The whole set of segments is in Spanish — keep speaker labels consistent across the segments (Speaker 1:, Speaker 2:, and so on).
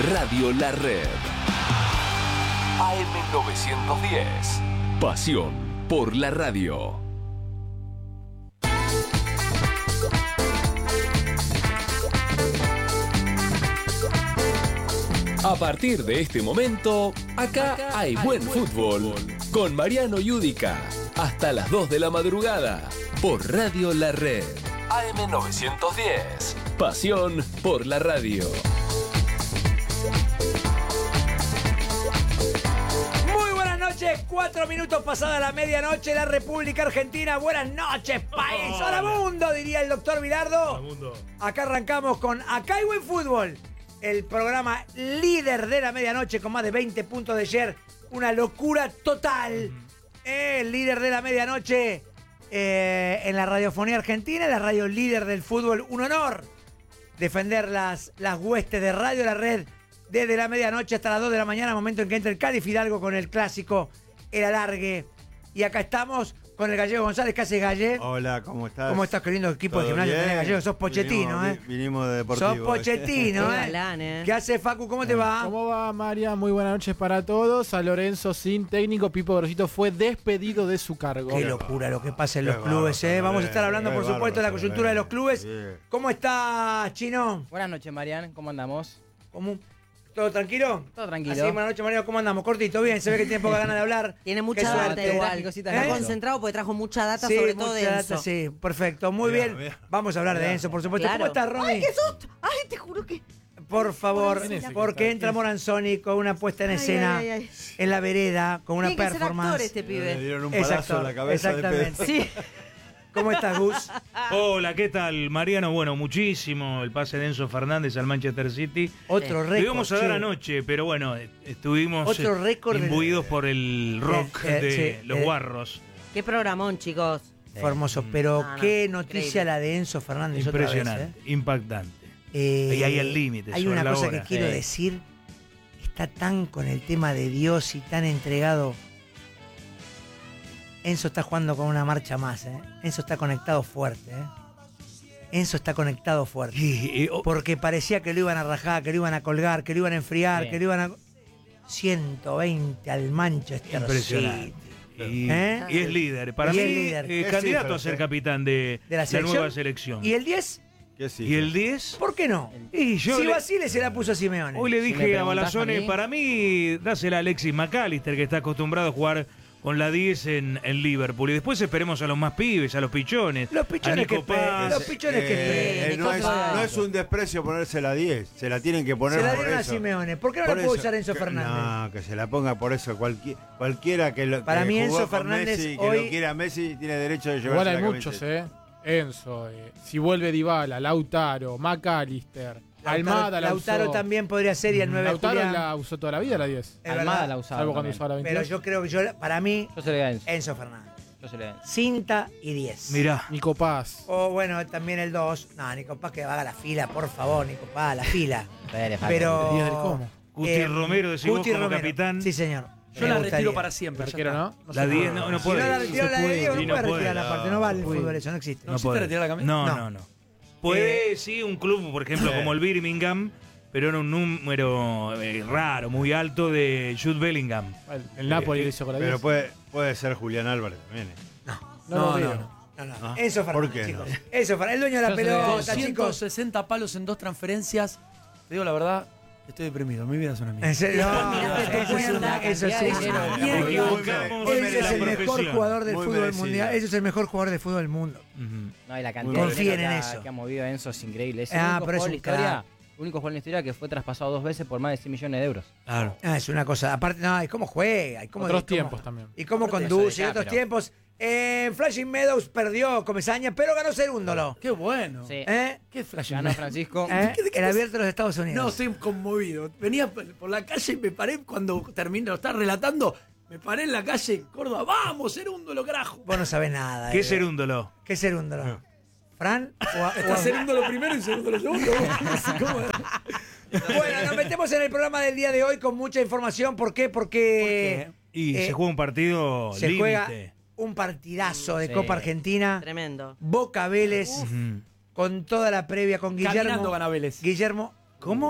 Speaker 1: Radio La Red. AM910. Pasión por la radio. A partir de este momento, acá hay buen fútbol. Con Mariano Yudica. Hasta las 2 de la madrugada. Por Radio La Red. AM910. Pasión por la radio.
Speaker 2: Muy buenas noches, 4 minutos pasada la medianoche, la República Argentina. Buenas noches, país. ¡Hola mundo!, diría el doctor Bilardo.
Speaker 3: Hola mundo.
Speaker 2: Acá arrancamos con Acá hay buen fútbol. El programa líder de la medianoche con más de 20 puntos de ayer. Una locura total. El líder de la medianoche en la radiofonía argentina, la radio líder del fútbol. Un honor defender las huestes de Radio La Red desde la medianoche hasta las 2 de la mañana, momento en que entra el Cádiz Fidalgo con el clásico, el alargue. Y acá estamos con el Gallego González. ¿Qué haces, Galle?
Speaker 4: Hola, ¿cómo estás?
Speaker 2: ¿Cómo estás, querido equipo de gimnasio tenés, Gallego? Sos Pochettino,
Speaker 4: Vinimos de Deportivo.
Speaker 2: Sos Pochettino, ¿Qué hace, Facu? ¿Cómo te va?
Speaker 3: ¿Cómo va, María? Muy buenas noches para todos. A Lorenzo sin técnico, Pipo Grosito fue despedido de su cargo.
Speaker 2: Qué locura lo que pasa en los clubes, Vamos a estar hablando, por supuesto, de la coyuntura de los clubes. ¿Cómo está, Chino?
Speaker 5: Buenas noches, Marian. ¿Cómo andamos?
Speaker 2: ¿Todo tranquilo?
Speaker 5: Todo tranquilo.
Speaker 2: Así, buenas noches, Mariano. ¿Cómo andamos? Cortito, bien. Se ve que tiene poca ganas de hablar.
Speaker 6: Tiene mucha
Speaker 2: Qué
Speaker 6: data
Speaker 2: suerte.
Speaker 6: igual.
Speaker 5: Cositas
Speaker 6: Está
Speaker 5: de
Speaker 6: concentrado porque trajo mucha data,
Speaker 2: Sí,
Speaker 6: sobre todo de
Speaker 2: mucha
Speaker 6: Enzo.
Speaker 2: data, sí, perfecto. Muy
Speaker 4: Mirá,
Speaker 2: bien.
Speaker 4: mirá.
Speaker 2: Vamos a hablar de Enzo, por supuesto.
Speaker 6: Claro.
Speaker 2: ¿Cómo estás, Romy?
Speaker 6: ¡Ay, qué susto! ¡Ay, te juro que!
Speaker 2: Por favor,
Speaker 3: ¿Quién es ese que
Speaker 2: porque
Speaker 3: está?
Speaker 2: entra Moranzoni con una puesta en
Speaker 6: Ay,
Speaker 2: escena
Speaker 6: ay, ay.
Speaker 2: en la vereda, con una
Speaker 6: Tiene que ser actor
Speaker 2: performance.
Speaker 6: este
Speaker 4: Le
Speaker 6: pibe.
Speaker 4: dieron un
Speaker 2: Es
Speaker 4: palazo
Speaker 2: actor,
Speaker 4: en la cabeza de
Speaker 2: exactamente.
Speaker 4: Pedro.
Speaker 6: Sí.
Speaker 2: ¿Cómo estás, Gus?
Speaker 7: Hola, ¿qué tal, Mariano? Bueno, muchísimo el pase de Enzo Fernández al Manchester City.
Speaker 2: Otro
Speaker 7: Lo
Speaker 2: récord.
Speaker 7: íbamos a dar
Speaker 2: che.
Speaker 7: anoche, pero bueno, estuvimos
Speaker 2: Otro récord
Speaker 7: imbuidos por el rock de
Speaker 2: sí,
Speaker 7: los guarros.
Speaker 6: Qué programón, chicos.
Speaker 2: Fue hermoso, pero
Speaker 6: No, no,
Speaker 2: qué
Speaker 6: increíble.
Speaker 2: noticia la de Enzo Fernández otra vez,
Speaker 7: Impresionante, impactante.
Speaker 2: ¿eh?
Speaker 7: Y ahí al límite,
Speaker 2: Hay
Speaker 7: sobre
Speaker 2: una
Speaker 7: la
Speaker 2: cosa
Speaker 7: hora.
Speaker 2: que quiero decir. Está tan con el tema de Dios y tan entregado. Enzo está jugando con una marcha más, Enzo está conectado fuerte, Enzo está conectado fuerte. Porque parecía que lo iban a rajar, que lo iban a colgar, que lo iban a enfriar,
Speaker 5: Sí.
Speaker 2: que lo iban a... 120 al Manchester
Speaker 7: Impresionante.
Speaker 2: City.
Speaker 7: Y,
Speaker 2: ¿Eh?
Speaker 7: y es líder. Para
Speaker 2: Y
Speaker 7: mí,
Speaker 2: es líder.
Speaker 7: candidato
Speaker 4: Sí,
Speaker 7: a ser
Speaker 4: sí.
Speaker 7: capitán de
Speaker 2: De la
Speaker 7: la
Speaker 2: selección.
Speaker 7: nueva selección.
Speaker 2: ¿Y el 10?
Speaker 4: ¿Qué sí?
Speaker 7: ¿Y el 10?
Speaker 2: ¿Por qué no?
Speaker 7: Y yo
Speaker 2: Si
Speaker 7: le-
Speaker 2: Basile se la puso a Simeone.
Speaker 7: Hoy le
Speaker 5: Si me
Speaker 7: dije a
Speaker 5: preguntás
Speaker 7: Balazone,
Speaker 5: a mí-
Speaker 7: para mí, dásela a Alexis McAllister, que está acostumbrado a jugar con la 10 en Liverpool. Y después esperemos a los más pibes, a los pichones.
Speaker 2: Los pichones
Speaker 7: a Nico
Speaker 2: que
Speaker 7: Paz.
Speaker 2: los pichones que
Speaker 6: Nico Paz.
Speaker 4: no es un desprecio ponerse la 10, se la tienen que poner
Speaker 2: se la
Speaker 4: por
Speaker 2: dieron a
Speaker 4: eso.
Speaker 2: Simeone. ¿Por qué no
Speaker 4: Por
Speaker 2: la puede
Speaker 4: eso.
Speaker 2: usar Enzo Fernández?
Speaker 4: No, que se la ponga por eso. Cualquiera que lo
Speaker 2: Para
Speaker 4: que
Speaker 2: mí
Speaker 4: jugó
Speaker 2: Enzo
Speaker 4: con
Speaker 2: Fernández
Speaker 4: Messi,
Speaker 2: hoy-
Speaker 4: que lo quiera Messi, tiene derecho de llevarse
Speaker 3: Igual hay
Speaker 4: la
Speaker 3: muchos,
Speaker 4: camiseta.
Speaker 3: Enzo, si vuelve Dybala, Lautaro, McAllister, Almada la
Speaker 2: Lautaro
Speaker 3: usó.
Speaker 2: también podría ser y el 9
Speaker 3: Lautaro
Speaker 2: Julián.
Speaker 3: la usó toda la vida, la 10.
Speaker 2: Es
Speaker 5: Almada
Speaker 2: verdad.
Speaker 5: la usaba.
Speaker 3: Salvo cuando
Speaker 5: también.
Speaker 3: usaba la
Speaker 2: Pero
Speaker 3: 22.
Speaker 2: yo creo que para mí,
Speaker 5: Yo se le doy a Enzo.
Speaker 2: Enzo Fernández.
Speaker 5: Yo se le doy a Enzo.
Speaker 2: Cinta y 10.
Speaker 7: Mirá.
Speaker 3: Nico Paz.
Speaker 2: O bueno, también el 2. No, Nico Paz que haga la fila, por favor, Nico Paz, la fila.
Speaker 5: Le falta.
Speaker 2: Pero.
Speaker 3: El 10 del cómo.
Speaker 7: Guti Romero, decís vos,
Speaker 2: Guti
Speaker 7: como
Speaker 2: Romero.
Speaker 7: capitán.
Speaker 2: Sí, señor.
Speaker 8: Yo
Speaker 2: Me
Speaker 8: la
Speaker 2: gustaría.
Speaker 8: retiro para siempre.
Speaker 3: El
Speaker 8: ya
Speaker 3: arquero,
Speaker 8: está.
Speaker 3: ¿no?
Speaker 7: La 10 no
Speaker 2: Si
Speaker 7: puede.
Speaker 2: no la retiró la de Diego,
Speaker 7: Sí,
Speaker 2: no puede retirar
Speaker 7: puede.
Speaker 2: la parte. No vale el
Speaker 3: puede.
Speaker 2: fútbol, eso no existe.
Speaker 8: No existe retirar la camisa.
Speaker 7: No. Puede, sí, un club, por ejemplo, como el Birmingham, pero era un número raro, muy alto de Jude Bellingham.
Speaker 3: El Napoli lo hizo con la 10.
Speaker 4: Pero puede ser Julián Álvarez también.
Speaker 3: No, lo digo.
Speaker 2: No. Enzo Fernández,
Speaker 4: ¿Por qué
Speaker 2: chicos.
Speaker 4: no?
Speaker 2: Enzo Fernández, el dueño de la
Speaker 5: Yo se le doy.
Speaker 2: pelota, chicos.
Speaker 8: 260 palos en 2 transferencias. Te digo la verdad, estoy deprimido. Mi vida es una mierda.
Speaker 2: En serio, no,
Speaker 6: Miraste tu
Speaker 2: eso es
Speaker 6: cuenta,
Speaker 2: eso sí.
Speaker 5: cantidad de dinero.
Speaker 2: Bien.
Speaker 7: Nos equivocamos
Speaker 2: Ese
Speaker 7: en
Speaker 2: es
Speaker 7: la
Speaker 2: el mejor
Speaker 7: profesión.
Speaker 2: jugador del
Speaker 4: Muy
Speaker 2: fútbol
Speaker 4: merecido.
Speaker 2: mundial. Ese es el mejor jugador de fútbol del mundo.
Speaker 7: Ujú.
Speaker 5: No, y la cantidad
Speaker 2: Confíen
Speaker 5: de dinero
Speaker 2: en
Speaker 5: que
Speaker 2: eso.
Speaker 5: que ha movido a Enzo es increíble. Es
Speaker 2: Ah,
Speaker 5: el único
Speaker 2: pero es
Speaker 5: jugador
Speaker 2: un
Speaker 5: en la historia,
Speaker 2: crack.
Speaker 5: único jugador en la historia que fue traspasado 2 veces por más de 100 millones de euros.
Speaker 7: Claro.
Speaker 2: Es una cosa. Aparte, no, y cómo juega. Y cómo,
Speaker 3: Otros
Speaker 2: y cómo-
Speaker 3: tiempos también.
Speaker 2: Y cómo
Speaker 5: Aparte
Speaker 2: conduce,
Speaker 5: eso
Speaker 2: y
Speaker 5: de
Speaker 2: otros
Speaker 5: acá,
Speaker 2: tiempos. Flushing Meadows perdió Comesaña, pero ganó Cerúndolo.
Speaker 8: Qué bueno.
Speaker 5: Sí.
Speaker 2: ¿Eh?
Speaker 8: Qué flash.
Speaker 5: Ganó Francisco.
Speaker 2: El abierto de los Estados Unidos.
Speaker 8: No, estoy conmovido. Venía por la calle y me paré cuando terminé, lo estás relatando. Me paré en la calle Córdoba. ¡Vamos, Cerúndolo, carajo!
Speaker 2: Vos no sabés nada.
Speaker 7: ¿Qué Cerúndolo?
Speaker 2: ¿Qué Cerúndolo? ¿Fran?
Speaker 8: Está Cerúndolo primero y Cerúndolo segundo. ¿Cómo es?
Speaker 2: Bueno, nos metemos en el programa del día de hoy con mucha información. ¿Por qué? Porque
Speaker 7: Y se juega un partido
Speaker 2: se juega
Speaker 7: límite.
Speaker 2: un partidazo de
Speaker 5: Sí.
Speaker 2: Copa Argentina.
Speaker 6: Tremendo.
Speaker 2: Boca Vélez,
Speaker 7: Ujú.
Speaker 2: con toda la previa, con
Speaker 8: Caminando
Speaker 2: Guillermo.
Speaker 8: gana Vélez.
Speaker 2: Guillermo.
Speaker 7: ¿Cómo?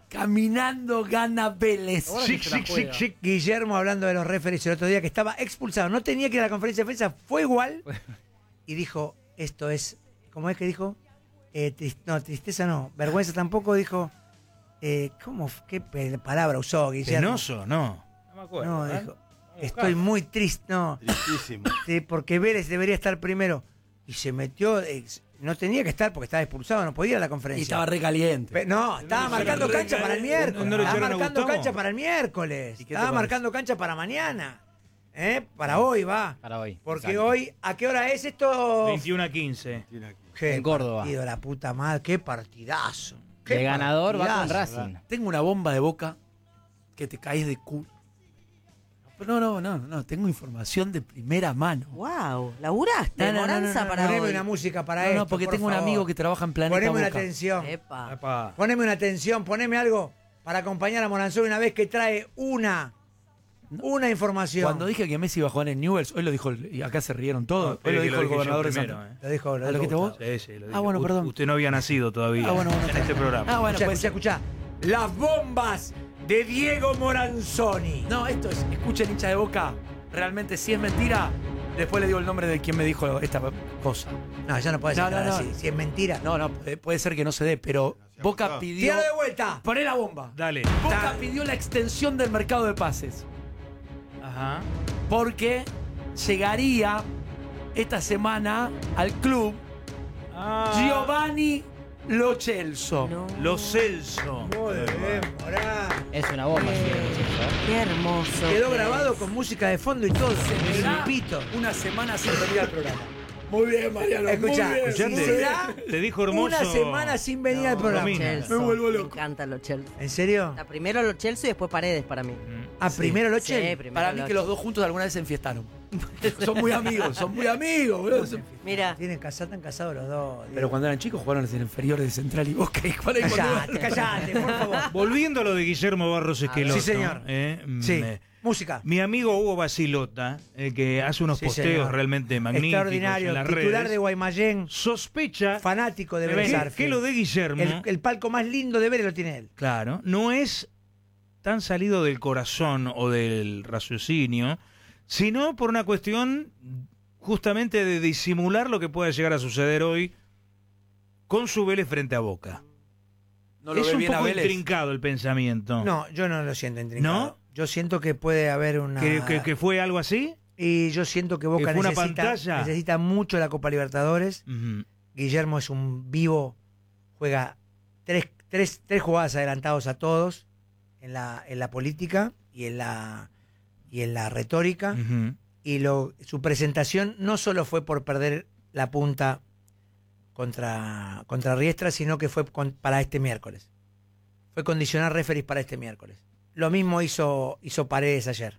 Speaker 8: Caminando gana Vélez.
Speaker 2: Guillermo hablando de los referees el otro día que estaba expulsado. No tenía que ir a la conferencia de prensa, fue igual. Y dijo, esto es, ¿cómo es que dijo? No, tristeza no, vergüenza tampoco, dijo. ¿Cómo? ¿Qué palabra usó Guillermo?
Speaker 7: ¿Penoso? No. No me acuerdo.
Speaker 2: No, dijo, estoy muy triste, no.
Speaker 4: Tristísimo.
Speaker 2: Sí, porque Vélez debería estar primero. Y se metió, no tenía que estar porque estaba expulsado, no podía ir a la conferencia.
Speaker 8: Y estaba recaliente.
Speaker 2: No, estaba marcando cancha para el miércoles.
Speaker 7: ¿No lo
Speaker 2: Estaba
Speaker 7: echaron a
Speaker 2: marcando
Speaker 7: Gustavo?
Speaker 2: cancha para el miércoles.
Speaker 8: ¿Y qué te
Speaker 2: Estaba
Speaker 8: parece?
Speaker 2: marcando cancha para mañana. Para hoy va.
Speaker 5: Para hoy.
Speaker 2: Porque
Speaker 5: exacto.
Speaker 2: hoy, ¿a qué hora es esto?
Speaker 7: 21-15.
Speaker 2: Qué
Speaker 5: en Córdoba.
Speaker 2: partido, la puta madre, qué partidazo. Qué
Speaker 5: De ganador va con
Speaker 2: partidazo.
Speaker 5: Racing.
Speaker 8: Tengo una bomba de Boca que te caes de culo. Pero no, tengo información de primera mano.
Speaker 6: Wow, laburaste,
Speaker 8: No,
Speaker 6: Moranza para
Speaker 2: Poneme
Speaker 6: hoy.
Speaker 2: una música para
Speaker 8: No,
Speaker 2: esto,
Speaker 8: porque
Speaker 2: por
Speaker 8: tengo un
Speaker 2: favor.
Speaker 8: amigo que trabaja en Planeta
Speaker 2: Poneme una
Speaker 8: Boca.
Speaker 2: atención.
Speaker 6: Epa.
Speaker 2: Poneme una atención, poneme algo para acompañar a Moranzón una vez que trae una información.
Speaker 8: Cuando dije que Messi iba a jugar en Newell's, hoy lo dijo, y acá se rieron todos, hoy lo dijo el gobernador de Santa.
Speaker 2: Lo dijo,
Speaker 8: ¿Lo dijiste vos?
Speaker 7: Sí, lo dije.
Speaker 8: bueno, perdón.
Speaker 7: Usted no había nacido todavía
Speaker 8: Bueno,
Speaker 7: en este programa.
Speaker 8: Ah, bueno,
Speaker 2: Escuchá,
Speaker 8: pues.
Speaker 2: escuchá. Las bombas de Diego Moranzoni.
Speaker 8: No, esto es, escuchen hincha de Boca, realmente si es mentira, después le digo el nombre de quien me dijo esta cosa.
Speaker 2: No, ya no puedes
Speaker 8: No,
Speaker 2: entrar
Speaker 8: no, no.
Speaker 2: así. Si es mentira.
Speaker 8: No, puede ser que no se dé, pero Boca pidió...
Speaker 2: Tíralo de vuelta.
Speaker 8: Poné la bomba.
Speaker 7: Dale.
Speaker 8: Boca pidió la extensión del mercado de pases,
Speaker 7: Ajá.
Speaker 8: porque llegaría esta semana al club Giovanni Lo Celso.
Speaker 6: No.
Speaker 7: Los Celso.
Speaker 2: Muy bien, Morán.
Speaker 5: Es una bomba, sí,
Speaker 6: Qué hermoso.
Speaker 2: Quedó
Speaker 6: que
Speaker 2: grabado
Speaker 6: es.
Speaker 2: con música de fondo y todo. Se
Speaker 8: Será
Speaker 2: repito.
Speaker 8: una semana sin venir al programa. Muy bien, Mariano.
Speaker 2: Escuchá,
Speaker 8: muy bien.
Speaker 2: si
Speaker 7: ¿Escuchaste?
Speaker 2: se da
Speaker 7: Te dijo hermoso.
Speaker 2: una semana sin venir al programa.
Speaker 7: Romina.
Speaker 6: Chelsea.
Speaker 8: Me vuelvo
Speaker 6: Me
Speaker 8: loco.
Speaker 6: encantan los Chelsea.
Speaker 2: ¿En serio?
Speaker 6: Primero los Chelsea y después Paredes para mí.
Speaker 2: Primero lo
Speaker 6: Sí,
Speaker 2: Chelsea.
Speaker 6: primero
Speaker 8: Para mí que los dos juntos alguna vez se enfiestaron. son muy amigos, boludo.
Speaker 6: Mira,
Speaker 2: Están casados los dos. Diego.
Speaker 8: Pero cuando eran chicos jugaron en inferiores de Central y Boca. Y por ahí
Speaker 2: Callate, callate, por favor.
Speaker 7: Volviendo a lo de Guillermo Barros Esqueloto.
Speaker 2: Sí, señor. Sí,
Speaker 7: me-
Speaker 2: música.
Speaker 7: Mi amigo Hugo Basilota, que hace unos
Speaker 2: Sí,
Speaker 7: posteos
Speaker 2: señor.
Speaker 7: realmente magníficos
Speaker 2: Extraordinario,
Speaker 7: en las
Speaker 2: titular
Speaker 7: redes,
Speaker 2: de Guaymallén,
Speaker 7: sospecha
Speaker 2: fanático de Vélez
Speaker 7: que
Speaker 2: Sarsfield.
Speaker 7: lo de Guillermo,
Speaker 2: El palco más lindo de Vélez lo tiene él.
Speaker 7: claro, no es tan salido del corazón o del raciocinio, sino por una cuestión justamente de disimular lo que pueda llegar a suceder hoy con su Vélez frente a Boca.
Speaker 8: No lo
Speaker 7: Es
Speaker 8: ve
Speaker 7: un
Speaker 8: bien a
Speaker 7: poco
Speaker 8: Vélez.
Speaker 7: intrincado el pensamiento.
Speaker 2: No, yo no lo siento intrincado.
Speaker 7: ¿No?
Speaker 2: Yo siento que puede haber una...
Speaker 7: ¿Que fue algo así?
Speaker 2: Y yo siento que Boca
Speaker 7: ¿Que fue una
Speaker 2: necesita,
Speaker 7: pantalla?
Speaker 2: necesita mucho la Copa Libertadores.
Speaker 7: Ujú.
Speaker 2: Guillermo es un vivo, juega tres jugadas adelantados a todos en la política y en la retórica.
Speaker 7: Ujú.
Speaker 2: Y su presentación no solo fue por perder la punta contra Riestra, sino que fue para este miércoles. Fue condicionar referees para este miércoles. Lo mismo hizo Paredes ayer.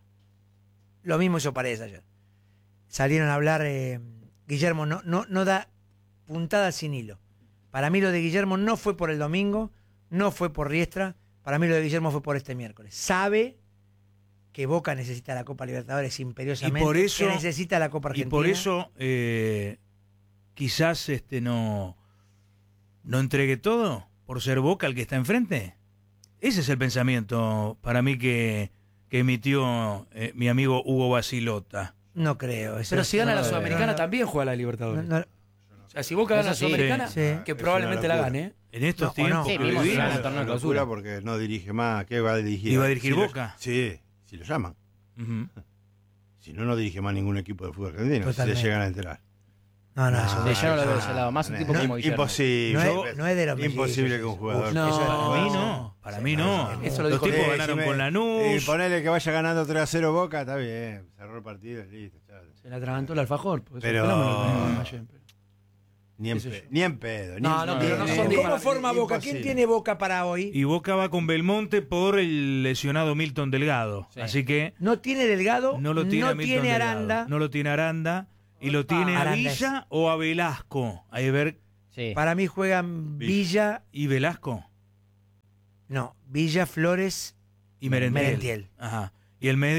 Speaker 2: Salieron a hablar, Guillermo no da puntada sin hilo. Para mí lo de Guillermo no fue por el domingo, no fue por Riestra, para mí lo de Guillermo fue por este miércoles. Sabe que Boca necesita la Copa Libertadores imperiosamente,
Speaker 7: Y por eso-
Speaker 2: que necesita la Copa
Speaker 7: Y
Speaker 2: Argentina.
Speaker 7: por eso quizás no entregue todo por ser Boca el que está enfrente. Ese es el pensamiento para mí que emitió mi amigo Hugo Basilota.
Speaker 2: No creo. eso
Speaker 8: Pero
Speaker 2: es-
Speaker 8: si gana
Speaker 2: no,
Speaker 8: la
Speaker 2: no,
Speaker 8: Sudamericana
Speaker 2: no,
Speaker 8: también juega la Libertadores.
Speaker 2: no,
Speaker 8: O sea, si Boca gana la
Speaker 5: Eso sí.
Speaker 8: Sudamericana,
Speaker 2: Sí.
Speaker 8: que
Speaker 4: Es
Speaker 8: probablemente
Speaker 4: una
Speaker 8: la
Speaker 4: locura.
Speaker 8: gane.
Speaker 7: En estos
Speaker 2: No, o
Speaker 7: tiempos
Speaker 2: no.
Speaker 5: Sí,
Speaker 7: que
Speaker 5: mismo si
Speaker 7: vivimos.
Speaker 5: gana el torneo de
Speaker 4: Una locura
Speaker 5: clausura.
Speaker 4: porque no dirige más. ¿Qué va a dirigir?
Speaker 7: ¿Y va a dirigir
Speaker 4: Si lo-
Speaker 7: Boca?
Speaker 4: Sí, si lo llaman.
Speaker 7: Ujú.
Speaker 4: Si no, no dirige más ningún equipo de fútbol argentino. Si
Speaker 2: Totalmente.
Speaker 4: se llegan a enterar.
Speaker 2: no,
Speaker 4: No,
Speaker 2: eso
Speaker 5: Sí, yo no lo veo de
Speaker 4: no,
Speaker 5: ese lado. Más un tipo
Speaker 4: no,
Speaker 5: como Guillermo.
Speaker 4: imposible.
Speaker 2: No es de los
Speaker 4: Imposible
Speaker 2: mellizos,
Speaker 4: que un
Speaker 2: eso.
Speaker 4: jugador.
Speaker 8: No,
Speaker 4: eso es-
Speaker 7: Para mí no. Para mí no.
Speaker 8: Eso lo
Speaker 7: Los
Speaker 8: dijo
Speaker 7: tipos
Speaker 8: él.
Speaker 7: ganaron
Speaker 4: si me-
Speaker 7: con Lanús.
Speaker 4: Y ponele que vaya ganando 3-0 Boca, está bien. Cerró el partido, listo. chao.
Speaker 8: Se le atragantó el alfajor. porque
Speaker 4: Pero-
Speaker 8: es un fenómeno que tiene Guaymallén, pero-
Speaker 4: Ni en,
Speaker 8: qué sé
Speaker 4: pe-
Speaker 8: yo.
Speaker 4: ni en pedo.
Speaker 8: No, no, pero no son
Speaker 2: ¿Cómo
Speaker 8: para-
Speaker 2: forma Boca? ¿Quién
Speaker 4: imposible.
Speaker 2: tiene Boca para hoy?
Speaker 7: Y Boca va con Belmonte por el lesionado Milton Delgado.
Speaker 5: Sí.
Speaker 7: Así que
Speaker 2: No tiene Delgado,
Speaker 7: no lo tiene a
Speaker 2: no
Speaker 7: Milton
Speaker 2: tiene
Speaker 7: Delgado.
Speaker 2: Aranda.
Speaker 7: No lo tiene Aranda. Y lo tiene a
Speaker 2: Aranda
Speaker 7: Villa o a Velasco. Ahí ver.
Speaker 5: Sí.
Speaker 2: Para mí juegan Villa,
Speaker 7: ¿Y Velasco?
Speaker 2: no, Villa, Flores,
Speaker 7: Y Merentiel.
Speaker 2: Merentiel.
Speaker 7: Ajá. ¿Y el medio?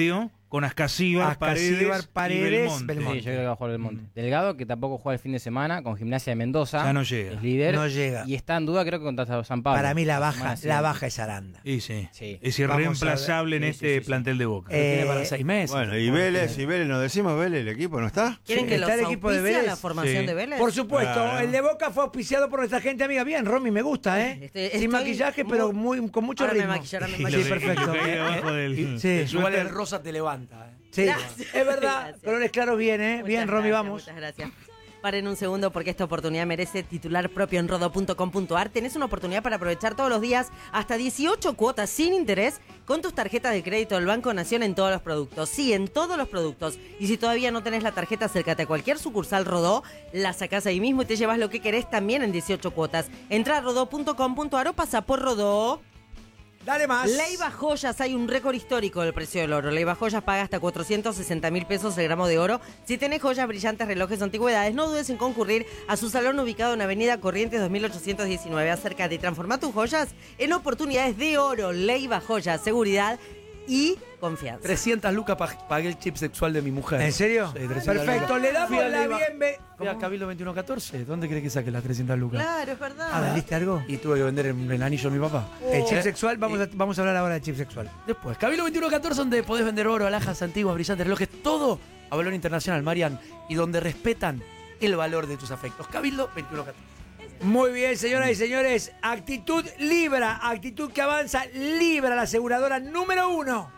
Speaker 7: con Ascasíbar, Paredes, y Belmonte.
Speaker 5: Sí, yo creo que va a jugar Belmonte. Delgado, que tampoco juega el fin de semana con Gimnasia de Mendoza.
Speaker 7: Ya no llega.
Speaker 5: Es líder.
Speaker 2: No llega.
Speaker 5: Y está en duda, creo que contra San Pablo.
Speaker 2: Para mí la baja
Speaker 5: Semana
Speaker 2: es Aranda.
Speaker 7: Y sí.
Speaker 5: Sí.
Speaker 7: Es
Speaker 2: Vamos
Speaker 7: irreemplazable
Speaker 2: a ver.
Speaker 7: en este plantel de Boca.
Speaker 8: Tiene para 6 meses.
Speaker 4: Bueno, y Vélez, nos decimos Vélez, el equipo, ¿no está?
Speaker 6: ¿Quieren
Speaker 2: Sí,
Speaker 6: que
Speaker 2: está
Speaker 6: los
Speaker 2: el equipo de
Speaker 6: auspicie a
Speaker 2: Vélez.
Speaker 6: la formación
Speaker 7: Sí.
Speaker 6: de Vélez?
Speaker 2: Por supuesto,
Speaker 4: Claro.
Speaker 2: el de Boca fue auspiciado por nuestra gente amiga. Bien, Romy, me gusta, ¿eh?
Speaker 6: Estoy
Speaker 2: Sin maquillaje, pero con mucho
Speaker 6: Ahora me
Speaker 2: ritmo.
Speaker 6: maquillo, ahora me
Speaker 7: Y
Speaker 6: maquillo.
Speaker 2: Sí, perfecto.
Speaker 7: lo que hay abajo del-
Speaker 2: Sí.
Speaker 7: del
Speaker 8: Igual
Speaker 7: suéter.
Speaker 8: el rosa te levanta.
Speaker 2: Sí,
Speaker 6: Gracias.
Speaker 2: es verdad.
Speaker 6: Gracias.
Speaker 2: Colores claros bien, ¿eh?
Speaker 6: Muchas
Speaker 2: Bien, Romy,
Speaker 6: gracias,
Speaker 2: vamos.
Speaker 6: Muchas gracias. Paren un segundo porque esta oportunidad merece titular propio en rodo.com.ar. Tenés una oportunidad para aprovechar todos los días hasta 18 cuotas sin interés con tus tarjetas de crédito del Banco Nación en todos los productos. Sí, en todos los productos. Y si todavía no tenés la tarjeta, acércate a cualquier sucursal Rodó, la sacás ahí mismo y te llevas lo que querés también en 18 cuotas. Entrá a rodo.com.ar o pasa por Rodó.
Speaker 2: Dale más.
Speaker 6: Leiva Joyas, hay un récord histórico del precio del oro. Leiva Joyas paga hasta 460.000 pesos el gramo de oro. Si tenés joyas brillantes, relojes o antigüedades, no dudes en concurrir a su salón ubicado en Avenida Corrientes 2819. Acércate y transforma tus joyas en oportunidades de oro. Leiva Joyas, seguridad y confianza.
Speaker 8: 300 lucas pagué el chip sexual de mi mujer.
Speaker 2: ¿En serio?
Speaker 8: Sí, 300
Speaker 2: Perfecto,
Speaker 8: lucas.
Speaker 2: le damos
Speaker 8: Fui a
Speaker 2: la
Speaker 8: Leiva-
Speaker 2: bienvenida.
Speaker 8: Fui a Cabildo 2114. ¿Dónde crees que saque las 300 lucas?
Speaker 6: Claro, es verdad.
Speaker 2: Ah, ¿vendiste algo?
Speaker 8: Y tuve que vender el anillo de mi papá.
Speaker 2: El chip sexual, vamos a hablar ahora del chip sexual.
Speaker 8: Después, Cabildo 2114, donde podés vender oro, alhajas antiguas, brillantes, relojes, todo a valor internacional, Marian, y donde respetan el valor de tus afectos. Cabildo 2114.
Speaker 2: Muy bien, señoras y señores. Actitud Libra, actitud que avanza. Libra, la aseguradora número 1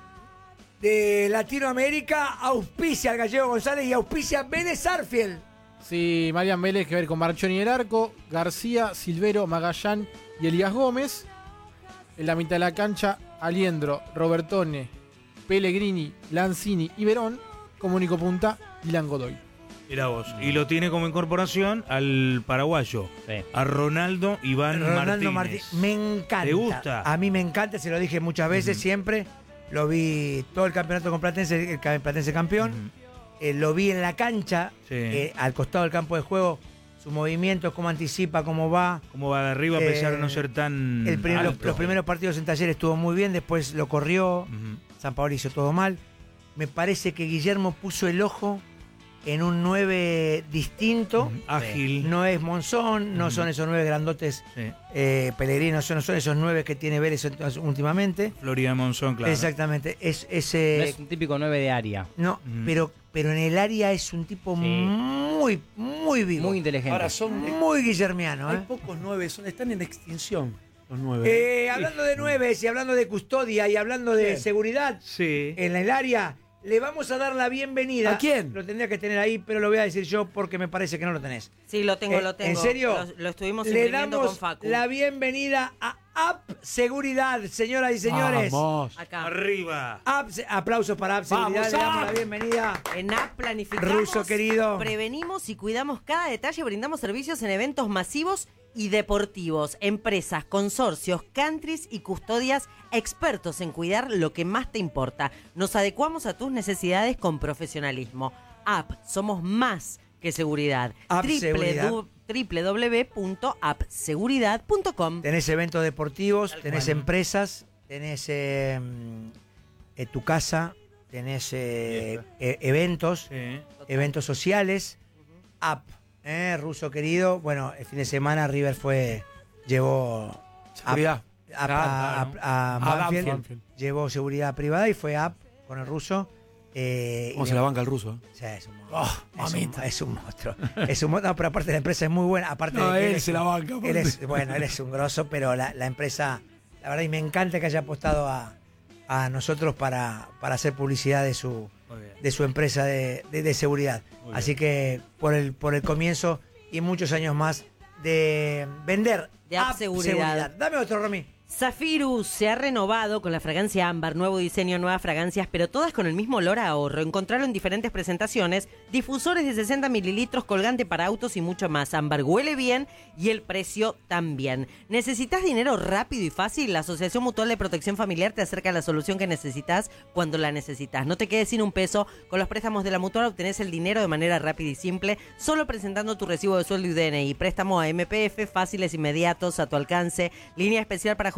Speaker 2: de Latinoamérica, auspicia al Gallego González y auspicia Vélez Sarsfield.
Speaker 3: Sí, Marian Vélez que ver con Marchoni en el arco, García, Silvero, Magallán y Elías Gómez. En la mitad de la cancha, Aliendro, Robertone, Pellegrini, Lanzini y Verón. Como único punta, Dylan Godoy.
Speaker 7: Mirá vos. Y lo tiene como incorporación al paraguayo,
Speaker 5: Sí.
Speaker 7: a Ronaldo Iván
Speaker 2: Ronaldo
Speaker 7: Martínez.
Speaker 2: Me encanta.
Speaker 7: ¿Te gusta?
Speaker 2: A mí me encanta, se lo dije muchas veces, siempre. Lo vi todo el campeonato con Platense, el Platense campeón. Lo vi en la cancha,
Speaker 7: Sí.
Speaker 2: al costado del campo de juego. Sus movimientos, cómo anticipa, cómo va.
Speaker 7: ¿Cómo va de arriba a pesar de no ser tan alto?
Speaker 2: Los primeros partidos en Talleres estuvo muy bien, después lo corrió.
Speaker 7: Ujú.
Speaker 2: San Paolo hizo todo mal. Me parece que Guillermo puso el ojo en un 9 distinto.
Speaker 7: Ágil.
Speaker 2: No es Monzón, no son esos 9 grandotes
Speaker 7: Sí.
Speaker 2: Pellegrini, no son esos 9 que tiene Vélez últimamente.
Speaker 7: Florida Monzón, claro.
Speaker 2: Exactamente. Es
Speaker 5: No es un típico 9 de área.
Speaker 2: no,
Speaker 7: Ujú.
Speaker 2: pero en el área es un tipo
Speaker 5: Sí.
Speaker 2: muy vivo.
Speaker 5: Muy inteligente.
Speaker 8: Ahora son.
Speaker 2: Muy guillermiano,
Speaker 8: Hay
Speaker 2: ¿eh?
Speaker 8: pocos 9, están en extinción los 9.
Speaker 2: Hablando de 9 y hablando de custodia y hablando de
Speaker 8: Bien.
Speaker 2: seguridad
Speaker 7: Sí.
Speaker 2: en el área, le vamos a dar la bienvenida.
Speaker 8: ¿A quién?
Speaker 2: Lo tendría que tener ahí, pero lo voy a decir yo porque me parece que no lo tenés.
Speaker 6: Sí, lo tengo, lo tengo.
Speaker 2: ¿En serio?
Speaker 6: Lo estuvimos
Speaker 2: Le
Speaker 6: imprimiendo con
Speaker 2: damos
Speaker 6: Facu.
Speaker 2: la bienvenida a App Seguridad, señoras y señores.
Speaker 8: Vamos.
Speaker 6: Acá.
Speaker 7: Arriba.
Speaker 2: Aplausos para App Seguridad.
Speaker 8: Vamos,
Speaker 2: Le damos
Speaker 8: App.
Speaker 2: la bienvenida.
Speaker 6: En App planificamos,
Speaker 2: Ruso querido.
Speaker 6: prevenimos y cuidamos cada detalle, brindamos servicios en eventos masivos y deportivos, empresas, consorcios, countries y custodias expertos en cuidar lo que más te importa. Nos adecuamos a tus necesidades con profesionalismo. App, somos más que seguridad.
Speaker 2: App Seguridad.
Speaker 6: www.appseguridad.com.
Speaker 2: Tenés eventos deportivos, tenés empresas, tenés tu casa, tenés eventos,
Speaker 7: Sí.
Speaker 2: eventos sociales. App, Ruso querido. Bueno, el fin de semana River llevó
Speaker 8: Seguridad.
Speaker 2: a Banfield,
Speaker 3: Banfield.
Speaker 2: llevó seguridad privada y fue App con el Ruso.
Speaker 8: ¿Cómo se la banca el ruso?
Speaker 2: Sí, es un monstruo.
Speaker 8: Oh, mamita.
Speaker 2: Es un monstruo. Es un monstruo, pero aparte la empresa es muy buena. Aparte
Speaker 8: No,
Speaker 2: de que
Speaker 8: él se la banca,
Speaker 2: Él
Speaker 8: aparte.
Speaker 2: es, bueno, él es un grosso, pero la empresa, la verdad, y me encanta que haya apostado a nosotros para hacer publicidad de su
Speaker 7: Muy bien.
Speaker 2: de su empresa de seguridad.
Speaker 7: Muy
Speaker 2: Así que por el comienzo y muchos años más de vender
Speaker 6: De App Seguridad.
Speaker 2: Dame otro, Romy.
Speaker 6: Zafirus se ha renovado con la fragancia ámbar, nuevo diseño, nuevas fragancias, pero todas con el mismo olor a ahorro. Encontrarlo en diferentes presentaciones, difusores de 60 mililitros, colgante para autos y mucho más. Ámbar huele bien y el precio también. ¿Necesitas dinero rápido y fácil? La Asociación Mutual de Protección Familiar te acerca a la solución que necesitas cuando la necesitas. No te quedes sin un peso. Con los préstamos de la Mutual obtenés el dinero de manera rápida y simple, solo presentando tu recibo de sueldo y DNI. Préstamo a MPF, fáciles, inmediatos, a tu alcance. Línea especial para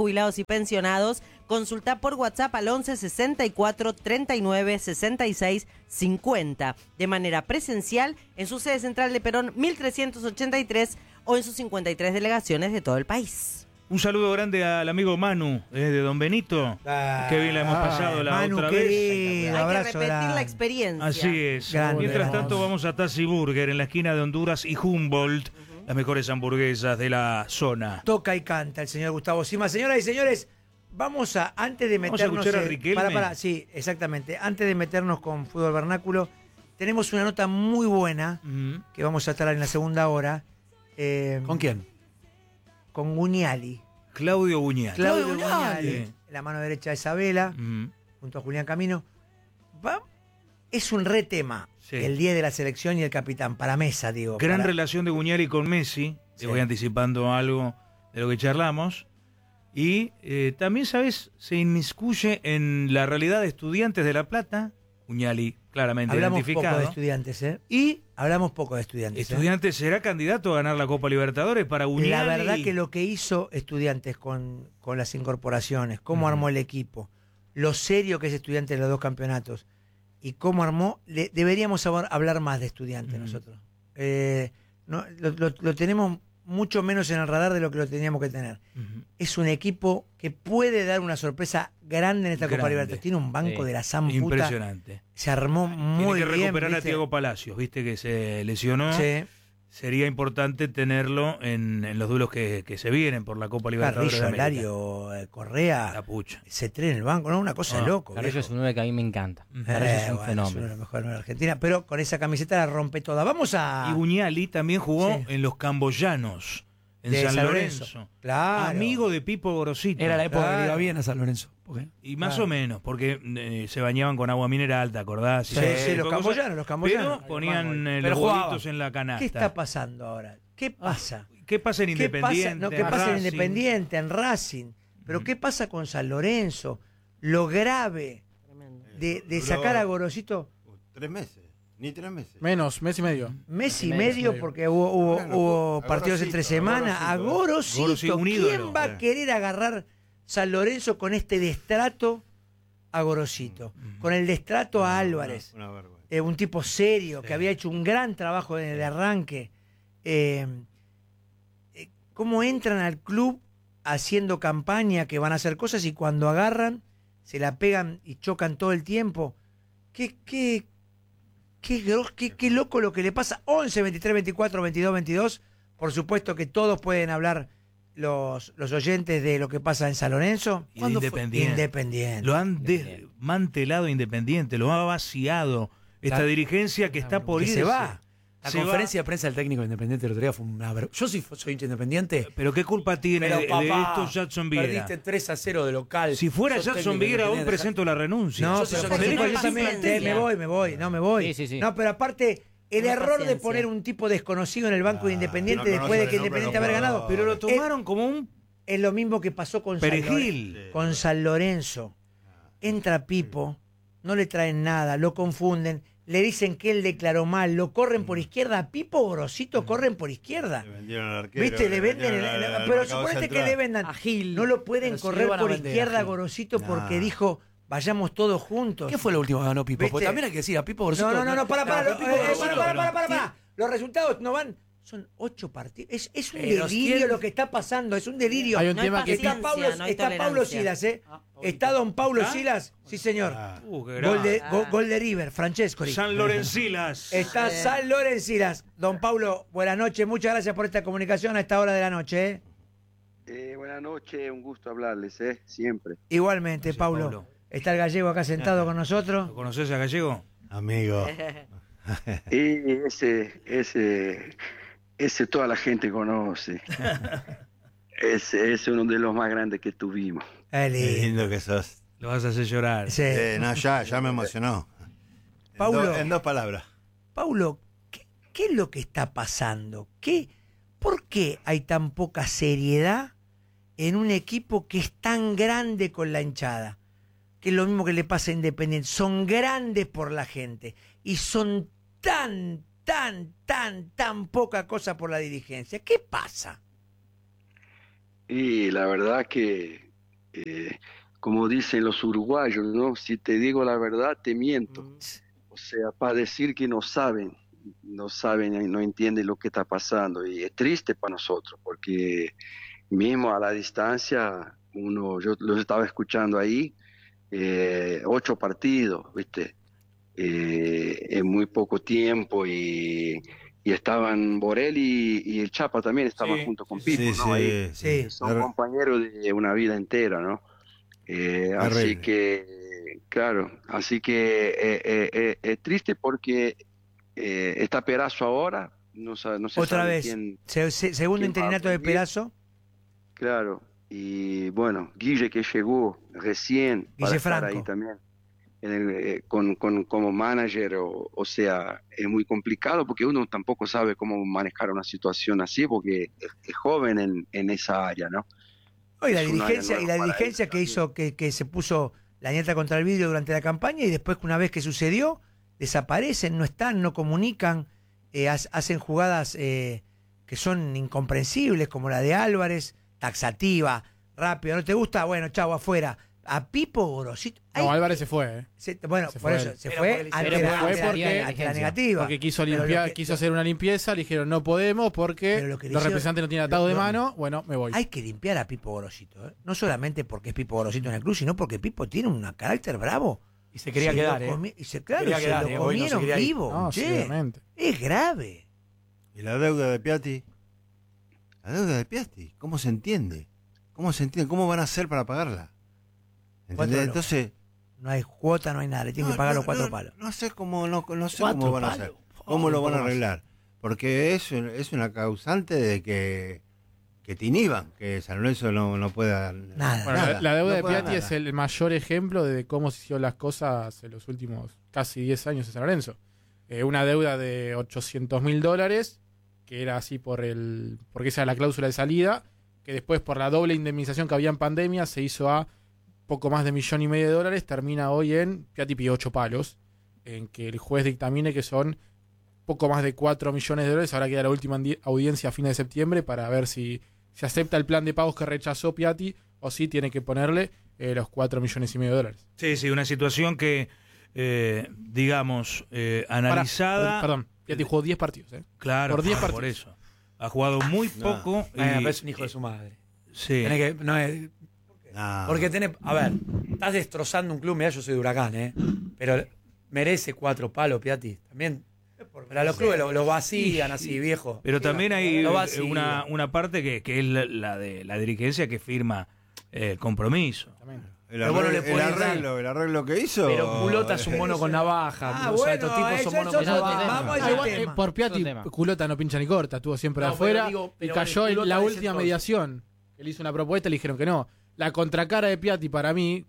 Speaker 6: jubilados y pensionados. Consulta por WhatsApp al 11 64 39 66 50. De manera presencial en su sede central de Perón 1383 o en sus 53 delegaciones de todo el país.
Speaker 7: Un saludo grande al amigo Manu, de Don Benito. Qué bien la hemos pasado la
Speaker 2: Manu,
Speaker 7: otra
Speaker 2: querido,
Speaker 7: vez.
Speaker 6: Hay que
Speaker 2: abrazo
Speaker 6: repetir
Speaker 2: grande.
Speaker 6: la experiencia.
Speaker 7: Así es.
Speaker 2: Grande,
Speaker 7: Mientras
Speaker 2: grande.
Speaker 7: tanto vamos a Tassi Burger en la esquina de Honduras y Humboldt. Las mejores hamburguesas de la zona.
Speaker 2: Toca y canta el señor Gustavo Sima. Señoras y señores, vamos a, antes de
Speaker 7: Vamos a
Speaker 2: meternos...
Speaker 7: escuchar a Riquelme.
Speaker 2: sí, exactamente. Antes de meternos con fútbol vernáculo, tenemos una nota muy buena que vamos a estar en la segunda hora.
Speaker 8: ¿Con quién?
Speaker 2: Con Guñali.
Speaker 7: Claudio Buñal.
Speaker 2: Claudio
Speaker 8: Guñali.
Speaker 2: Guñali. La mano derecha de Isabela, junto a Julián Camino. Es un re tema.
Speaker 7: Sí.
Speaker 2: El 10 de la selección y el capitán. Para mesa, digo.
Speaker 7: Gran
Speaker 2: para-
Speaker 7: relación de Buñali con Messi.
Speaker 2: Sí.
Speaker 7: Te voy anticipando algo de lo que charlamos. Y también, ¿sabes? Se inmiscuye en la realidad de Estudiantes de La Plata. Buñali claramente
Speaker 2: Hablamos poco
Speaker 7: identificado.
Speaker 2: de Estudiantes, ¿eh?
Speaker 7: Y
Speaker 2: Hablamos poco de Estudiantes. ¿eh?
Speaker 7: Estudiantes será candidato a ganar la Copa Libertadores para Buñali.
Speaker 2: La verdad que lo que hizo Estudiantes con las incorporaciones, cómo armó el equipo, lo serio que es Estudiantes en los dos campeonatos y cómo armó, deberíamos hablar más de Estudiantes nosotros. Lo tenemos mucho menos en el radar de lo que lo teníamos que tener. Es un equipo que puede dar una sorpresa grande en esta Copa
Speaker 7: Grande.
Speaker 2: Libertadores. Tiene un banco
Speaker 5: Sí.
Speaker 2: de la zamputa.
Speaker 7: Impresionante.
Speaker 2: Se armó muy
Speaker 7: Tiene que
Speaker 2: bien.
Speaker 7: recuperar a
Speaker 2: ¿viste?
Speaker 7: Thiago Palacios, viste que se lesionó.
Speaker 2: Sí.
Speaker 7: Sería importante tenerlo en los duelos que se vienen por la Copa Libertadores de
Speaker 2: Carrillo,
Speaker 7: América.
Speaker 2: Alario, Correa,
Speaker 7: La pucha.
Speaker 2: C3 en el banco, ¿no? Una cosa de loco.
Speaker 5: Carrillo
Speaker 2: viejo.
Speaker 5: es un 9 que a mí me encanta. Carrillo es un
Speaker 2: Bueno,
Speaker 5: fenómeno.
Speaker 2: es uno de los mejores de Argentina, pero con esa camiseta la rompe toda. Vamos a...
Speaker 7: Y Buñali también jugó
Speaker 2: Sí.
Speaker 7: en los Camboyanos, en
Speaker 2: De
Speaker 7: San
Speaker 2: San
Speaker 7: Lorenzo.
Speaker 2: Lorenzo. Claro.
Speaker 7: Amigo de Pipo Gorosito.
Speaker 8: Era la época
Speaker 2: Claro.
Speaker 8: que le iba bien a San Lorenzo. ¿Por qué?
Speaker 7: Y más
Speaker 2: Claro.
Speaker 7: o menos, porque se bañaban con agua mineral, ¿te acordás?
Speaker 2: Sí,
Speaker 7: Y todo
Speaker 2: sí,
Speaker 7: ese
Speaker 2: los
Speaker 7: tipo de cosas.
Speaker 2: camboyanos, los camboyanos.
Speaker 7: Pero ponían
Speaker 8: Pero
Speaker 7: los
Speaker 8: jugaban.
Speaker 7: huevitos en la canasta.
Speaker 2: ¿Qué está pasando ahora? ¿Qué pasa?
Speaker 7: ¿Qué pasa en
Speaker 2: ¿Qué pasa?
Speaker 7: Independiente?
Speaker 2: No, ¿qué pasa en
Speaker 7: Racing?
Speaker 2: Independiente, en Racing? Pero ¿qué pasa con San Lorenzo? Lo grave de
Speaker 4: Duró-
Speaker 2: sacar a Gorosito
Speaker 4: 3 meses, ni 3 meses.
Speaker 3: Menos, mes y medio.
Speaker 2: mes y
Speaker 5: Mes y
Speaker 2: medio,
Speaker 3: medio.
Speaker 2: porque hubo
Speaker 4: Bueno, a
Speaker 2: partidos
Speaker 4: Gorosito,
Speaker 2: entre semana. A
Speaker 4: Gorosito.
Speaker 2: Gorosito.
Speaker 7: Un
Speaker 2: ¿Quién
Speaker 7: ídolo.
Speaker 2: va a querer agarrar San Lorenzo con este destrato a Gorosito? Con el destrato a Álvarez.
Speaker 4: Una vergüenza.
Speaker 2: Un tipo serio, que había hecho un gran trabajo en el arranque. ¿Cómo entran al club haciendo campaña, que van a hacer cosas y cuando agarran, se la pegan y chocan todo el tiempo? Qué loco lo que le pasa. 11, 23, 24, 22, 22. Por supuesto que todos pueden hablar los oyentes de lo que pasa en San Lorenzo.
Speaker 7: Y de Independiente.
Speaker 2: Independiente.
Speaker 7: Lo han desmantelado Independiente, lo ha vaciado. Esta
Speaker 8: La-
Speaker 7: dirigencia que está por
Speaker 2: Que
Speaker 7: irse.
Speaker 2: se va.
Speaker 8: La
Speaker 7: Se
Speaker 8: conferencia de prensa del técnico independiente el otro día fue una vergüenza. Yo sí soy hincha independiente.
Speaker 7: Pero ¿qué culpa tiene
Speaker 8: Pero
Speaker 7: de
Speaker 8: papá,
Speaker 7: esto Jackson Vieira?
Speaker 8: perdiste 3-0 de local.
Speaker 7: Si fuera
Speaker 8: Sos
Speaker 7: Jackson
Speaker 8: técnico
Speaker 7: Vieira, hoy
Speaker 8: independiente,
Speaker 7: presento la renuncia.
Speaker 2: No,
Speaker 8: Yo sí
Speaker 2: pero
Speaker 8: soy
Speaker 2: por
Speaker 8: técnico
Speaker 2: supuesto, yo también
Speaker 6: paciencia.
Speaker 2: me voy, no me voy.
Speaker 5: Sí, sí, sí.
Speaker 2: No, pero aparte, el
Speaker 6: Una
Speaker 2: error de
Speaker 6: paciencia.
Speaker 2: poner un tipo desconocido en el banco de Independiente
Speaker 4: no
Speaker 2: después de
Speaker 4: conoce
Speaker 2: que
Speaker 4: el nombre de
Speaker 2: Independiente
Speaker 4: los
Speaker 2: haber ganado.
Speaker 7: Pero lo tomaron como un
Speaker 2: Es lo mismo que pasó con
Speaker 7: perejil.
Speaker 2: con San Lorenzo. Entra Pipo, no le traen nada, lo confunden, le dicen que él declaró mal, lo corren por izquierda. A Pipo Gorosito corren por izquierda.
Speaker 4: Le vendieron al arquero.
Speaker 2: ¿Viste? Le venden.
Speaker 4: vendieron al
Speaker 2: Pero
Speaker 4: marcador
Speaker 2: suponete que
Speaker 4: central.
Speaker 2: le vendan.
Speaker 6: A Gil.
Speaker 2: No lo pueden
Speaker 8: Pero si
Speaker 2: correr
Speaker 8: le van a
Speaker 2: por
Speaker 8: vender a
Speaker 2: izquierda a
Speaker 8: Gil.
Speaker 2: Gorosito porque
Speaker 4: Nah.
Speaker 2: dijo, vayamos todos juntos.
Speaker 8: ¿Qué fue lo último que ganó Pipo?
Speaker 2: ¿Viste?
Speaker 8: Porque también hay que decir, a Pipo Gorosito.
Speaker 2: No, para,
Speaker 8: pero Pipo Gorosito-
Speaker 2: para. Los resultados no van. Son 8 partidos. Es un
Speaker 8: Pero
Speaker 2: delirio
Speaker 8: ¿quién?
Speaker 2: lo que está pasando. Es un delirio.
Speaker 3: Hay un
Speaker 6: No hay
Speaker 3: tema que
Speaker 6: paciencia.
Speaker 2: Está Paulo,
Speaker 6: no hay
Speaker 2: está Paulo
Speaker 6: tolerancia.
Speaker 2: Silas, ¿eh?
Speaker 8: Ah,
Speaker 2: Está don Paulo
Speaker 7: ¿Ah?
Speaker 2: Silas. Sí, señor.
Speaker 7: Qué
Speaker 2: Gol de,
Speaker 7: grave.
Speaker 2: gol de River, Francesco.
Speaker 7: San Lorencilas.
Speaker 2: Está San Lorencilas. Don Paulo, buenas noches. Muchas gracias por esta comunicación a esta hora de la noche.
Speaker 9: Buenas noches, un gusto hablarles, siempre.
Speaker 2: Igualmente,
Speaker 7: Gracias,
Speaker 2: Paulo.
Speaker 7: Paulo.
Speaker 2: Está el gallego acá sentado con
Speaker 7: ¿Lo
Speaker 2: nosotros.
Speaker 7: conoces a Gallego?
Speaker 4: Amigo.
Speaker 9: Y ese toda la gente conoce. Es uno de los más grandes que tuvimos.
Speaker 2: Qué
Speaker 4: Qué
Speaker 2: lindo.
Speaker 4: lindo que sos.
Speaker 7: Lo vas a hacer llorar.
Speaker 2: Sí.
Speaker 4: No, ya me emocionó.
Speaker 2: Paulo.
Speaker 4: En dos palabras.
Speaker 2: Paulo, ¿qué es lo que está pasando? ¿Por qué hay tan poca seriedad en un equipo que es tan grande con la hinchada? Que es lo mismo que le pasa a Independiente. Son grandes por la gente y son tan poca cosa por la dirigencia. ¿Qué pasa?
Speaker 9: Y la verdad que como dicen los uruguayos, ¿no? Si te digo la verdad, te miento. O sea, para decir que no saben, no entienden lo que está pasando. Y es triste para nosotros, porque mismo a la distancia, yo los estaba escuchando ahí, 8 partidos, ¿viste? En muy poco tiempo, y estaban Borelli y el Chapa también estaban junto con Pipo, ¿no? Ahí, son compañeros de una vida entera, ¿no? Así que, claro, es triste porque está Perazo ahora, no se
Speaker 2: Otra
Speaker 9: sabe
Speaker 2: vez, segundo
Speaker 9: quién
Speaker 2: interinato
Speaker 9: va a
Speaker 2: de
Speaker 9: venir.
Speaker 2: Perazo.
Speaker 9: Claro, y bueno, Guille que llegó recién para
Speaker 2: Guille
Speaker 9: estar
Speaker 2: Franco.
Speaker 9: ahí también como manager, o sea, es muy complicado porque uno tampoco sabe cómo manejar una situación así porque es joven en esa área, ¿no?
Speaker 2: Y la
Speaker 9: Es un área
Speaker 2: dirigencia,
Speaker 9: nueva para
Speaker 2: que
Speaker 9: él
Speaker 2: hizo que se puso la nieta contra el vidrio durante la campaña, y después, una vez que sucedió, desaparecen, no están, no comunican, hacen jugadas que son incomprensibles, como la de Álvarez, taxativa, rápido. ¿No te gusta? Bueno, chau, afuera. A Pipo Gorosito.
Speaker 3: No, Álvarez se fue.
Speaker 2: Bueno,
Speaker 3: Se
Speaker 2: por
Speaker 3: fue
Speaker 2: eso,
Speaker 3: él.
Speaker 2: se
Speaker 8: Pero
Speaker 2: fue
Speaker 8: porque
Speaker 2: ante
Speaker 8: le hicieron-
Speaker 2: la negativa.
Speaker 3: Porque quiso
Speaker 2: Pero
Speaker 3: quiso hacer una limpieza, le dijeron no podemos porque
Speaker 2: Pero lo que le
Speaker 3: los
Speaker 2: hicieron-
Speaker 3: representantes no tienen atado de mano. Bueno, me voy.
Speaker 2: Hay que limpiar a Pipo Gorosito, ¿eh? No solamente porque es Pipo Gorosito en el club, sino porque Pipo tiene un carácter bravo.
Speaker 8: Y se quería
Speaker 2: Se
Speaker 8: quedar,
Speaker 2: lo
Speaker 8: ¿eh?
Speaker 2: y claro,
Speaker 8: quería
Speaker 2: se
Speaker 8: quedar,
Speaker 2: lo
Speaker 8: hoy no se
Speaker 2: comieron
Speaker 8: quería ir.
Speaker 2: vivo.
Speaker 3: No,
Speaker 2: che.
Speaker 3: sí, obviamente.
Speaker 2: Es grave.
Speaker 4: ¿Y la deuda de Piatti? La deuda de Piatti, ¿cómo se entiende? ¿Cómo se entiende? ¿Cómo van a hacer para pagarla? ¿Entendés?
Speaker 2: Cuatro
Speaker 4: Entonces...
Speaker 2: No hay cuota, no hay nada. Le tienen que pagar los 4 palos.
Speaker 4: No sé cómo, no sé
Speaker 8: Cuatro
Speaker 4: cómo van a
Speaker 8: palos.
Speaker 4: hacer. ¿Cómo lo van a
Speaker 8: un poco más.
Speaker 4: arreglar? Porque es una causante de que te inhiban, que San Lorenzo no pueda...
Speaker 2: Nada.
Speaker 3: Bueno,
Speaker 4: nada,
Speaker 3: la deuda
Speaker 4: no
Speaker 3: de
Speaker 4: pueda
Speaker 3: Piatti
Speaker 4: nada.
Speaker 3: es el mayor ejemplo de cómo se hicieron las cosas en los últimos casi 10 años en San Lorenzo. Una deuda de $800.000, que era así porque esa era la cláusula de salida, que después por la doble indemnización que había en pandemia se hizo a poco más de $1,5 millones, termina hoy en Piatti pide 8 palos, en que el juez dictamine que son poco más de $4 millones. Ahora queda la última audiencia a fines de septiembre para ver si se acepta el plan de pagos que rechazó Piatti o si tiene que ponerle los $4,5 millones.
Speaker 7: Sí, una situación que, digamos, analizada...
Speaker 3: Perdón, Piatti jugó 10 partidos.
Speaker 7: Claro,
Speaker 3: por 10
Speaker 7: por
Speaker 3: partidos.
Speaker 7: eso. Ha jugado muy poco.
Speaker 8: Pero es un hijo de su madre.
Speaker 7: Sí.
Speaker 8: Tenés que, no es,
Speaker 4: No.
Speaker 8: porque a ver, estás destrozando un club. Mirá, yo soy de Huracán, pero merece 4 palos, Piatti. También. Pero a los clubes lo vacían así, viejo.
Speaker 7: Pero también hay
Speaker 8: Lo vacían.
Speaker 7: una parte que es la de la dirigencia que firma el compromiso.
Speaker 4: El
Speaker 8: Pero vos no le
Speaker 4: arreglo,
Speaker 8: podés dar.
Speaker 4: el arreglo que hizo...
Speaker 8: Pero Culota es un mono con navaja. O sea, estos tipos son monos con navaja.
Speaker 2: vamos a
Speaker 3: Ah,
Speaker 2: ese
Speaker 3: igual,
Speaker 2: tema.
Speaker 3: por Piatti,
Speaker 5: Otro tema.
Speaker 3: Culota no pincha ni corta, estuvo siempre
Speaker 8: No,
Speaker 3: afuera
Speaker 8: pero digo,
Speaker 3: y
Speaker 8: pero
Speaker 3: cayó en
Speaker 8: Culota
Speaker 3: la
Speaker 8: es
Speaker 3: última
Speaker 8: entonces.
Speaker 3: mediación. Él hizo una propuesta y le dijeron que no. La contracara de Piatti para mí,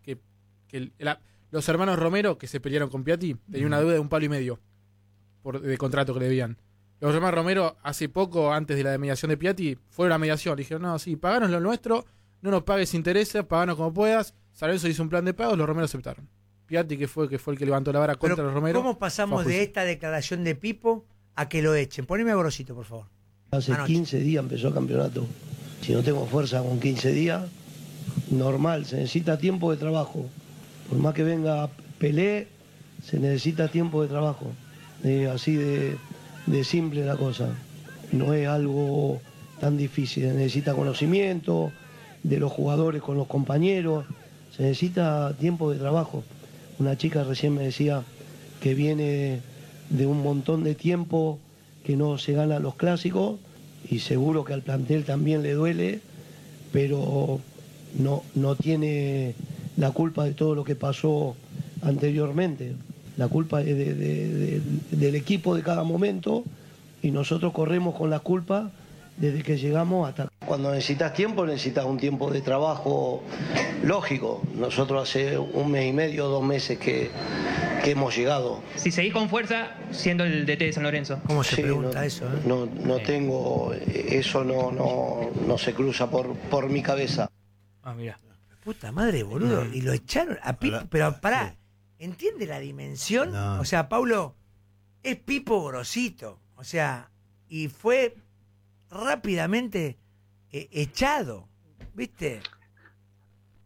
Speaker 3: los hermanos Romero que se pelearon con Piatti, tenían una deuda de $1,5 millones de contrato que le debían. Los hermanos Romero, hace poco, antes de la mediación de Piatti, fueron a mediación. Le dijeron, no, sí, paganos lo nuestro, no nos pagues intereses, paganos como puedas. San Lorenzo hizo un plan de pagos, los Romero aceptaron. Piatti, que fue el que levantó la vara
Speaker 2: Pero,
Speaker 3: contra los Romero.
Speaker 2: ¿cómo pasamos
Speaker 3: fue a
Speaker 2: de
Speaker 3: juicio.
Speaker 2: esta declaración de Pipo a que lo echen? Poneme a Gorosito, por favor.
Speaker 10: Hace
Speaker 2: Anoche.
Speaker 10: 15 días empezó el campeonato. Si no tengo fuerza con 15 días, normal, se necesita tiempo de trabajo. Por más que venga Pelé, se necesita tiempo de trabajo. Así de simple la cosa. No es algo tan difícil, se necesita conocimiento de los jugadores con los compañeros, se necesita tiempo de trabajo. Una chica recién me decía que viene de un montón de tiempo que no se ganan los clásicos y seguro que al plantel también le duele, pero no tiene la culpa de todo lo que pasó anteriormente. La culpa es del equipo de cada momento y nosotros corremos con la culpa desde que llegamos hasta... Cuando necesitas tiempo, necesitas un tiempo de trabajo lógico. Nosotros hace 1 mes y medio, 2 meses que hemos llegado.
Speaker 11: Si seguís con fuerza, siendo el DT de San Lorenzo.
Speaker 2: ¿Cómo se
Speaker 10: Sí,
Speaker 2: pregunta eso?
Speaker 10: No tengo, eso no se cruza por mi cabeza.
Speaker 7: Ah, mira.
Speaker 2: Puta madre, boludo. Y lo echaron a Pipo.
Speaker 4: Hola.
Speaker 2: Pero pará, ¿entiende la dimensión?
Speaker 4: No.
Speaker 2: O sea, Paulo, es Pipo Gorosito. O sea, y fue rápidamente echado. ¿Viste?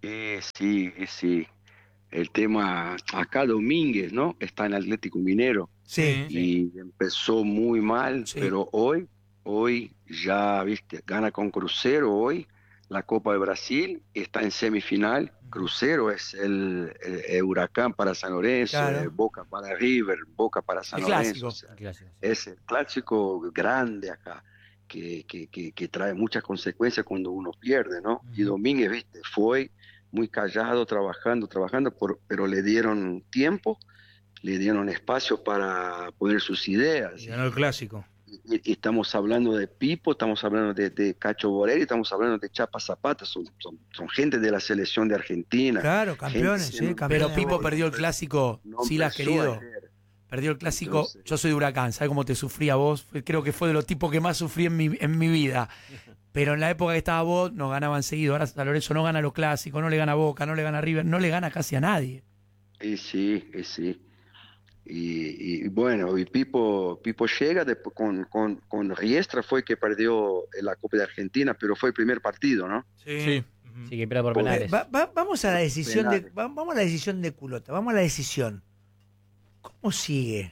Speaker 9: Sí. El tema, acá Domínguez, ¿no? Está en Atlético Minero.
Speaker 2: Sí.
Speaker 9: Y empezó muy mal, pero hoy ya, viste, gana con Cruzeiro hoy la Copa de Brasil, está en semifinal. Cruzeiro es el Huracán para San Lorenzo,
Speaker 2: Claro.
Speaker 9: Boca para River, Boca para San
Speaker 8: El
Speaker 9: Lorenzo.
Speaker 8: clásico.
Speaker 9: O sea, es el clásico grande acá, que trae muchas consecuencias cuando uno pierde, ¿no? Y Domínguez, viste, fue muy callado, trabajando, pero le dieron tiempo, le dieron espacio para poner sus ideas.
Speaker 7: Y ganó el clásico.
Speaker 9: Y estamos hablando de Pipo, estamos hablando de Cacho Borelli, estamos hablando de Chapa Zapata, son gente de la selección de Argentina.
Speaker 2: Claro, campeones,
Speaker 9: Gente-
Speaker 2: sí, campeones.
Speaker 8: Pero Pipo perdió el clásico,
Speaker 9: No
Speaker 8: sí la has
Speaker 9: empezó
Speaker 8: querido.
Speaker 9: ayer.
Speaker 8: Perdió el clásico,
Speaker 9: Entonces-
Speaker 8: yo soy de Huracán, ¿sabes cómo te sufrí a vos? Creo que fue de los tipos que más sufrí en mi vida. Pero en la época que estaba vos, nos ganaban seguido. Ahora San Lorenzo no gana los clásicos, no le gana a Boca, no le gana a River, no le gana casi a nadie.
Speaker 9: Y sí. Y bueno, y Pipo llega después con Riestra, fue que perdió la Copa de Argentina, pero fue el primer partido, ¿no?
Speaker 3: Sí.
Speaker 5: Sí, que pierde por penales.
Speaker 2: Vamos a la decisión
Speaker 9: Penales.
Speaker 2: vamos a la decisión de Culota, vamos a la decisión. ¿Cómo sigue?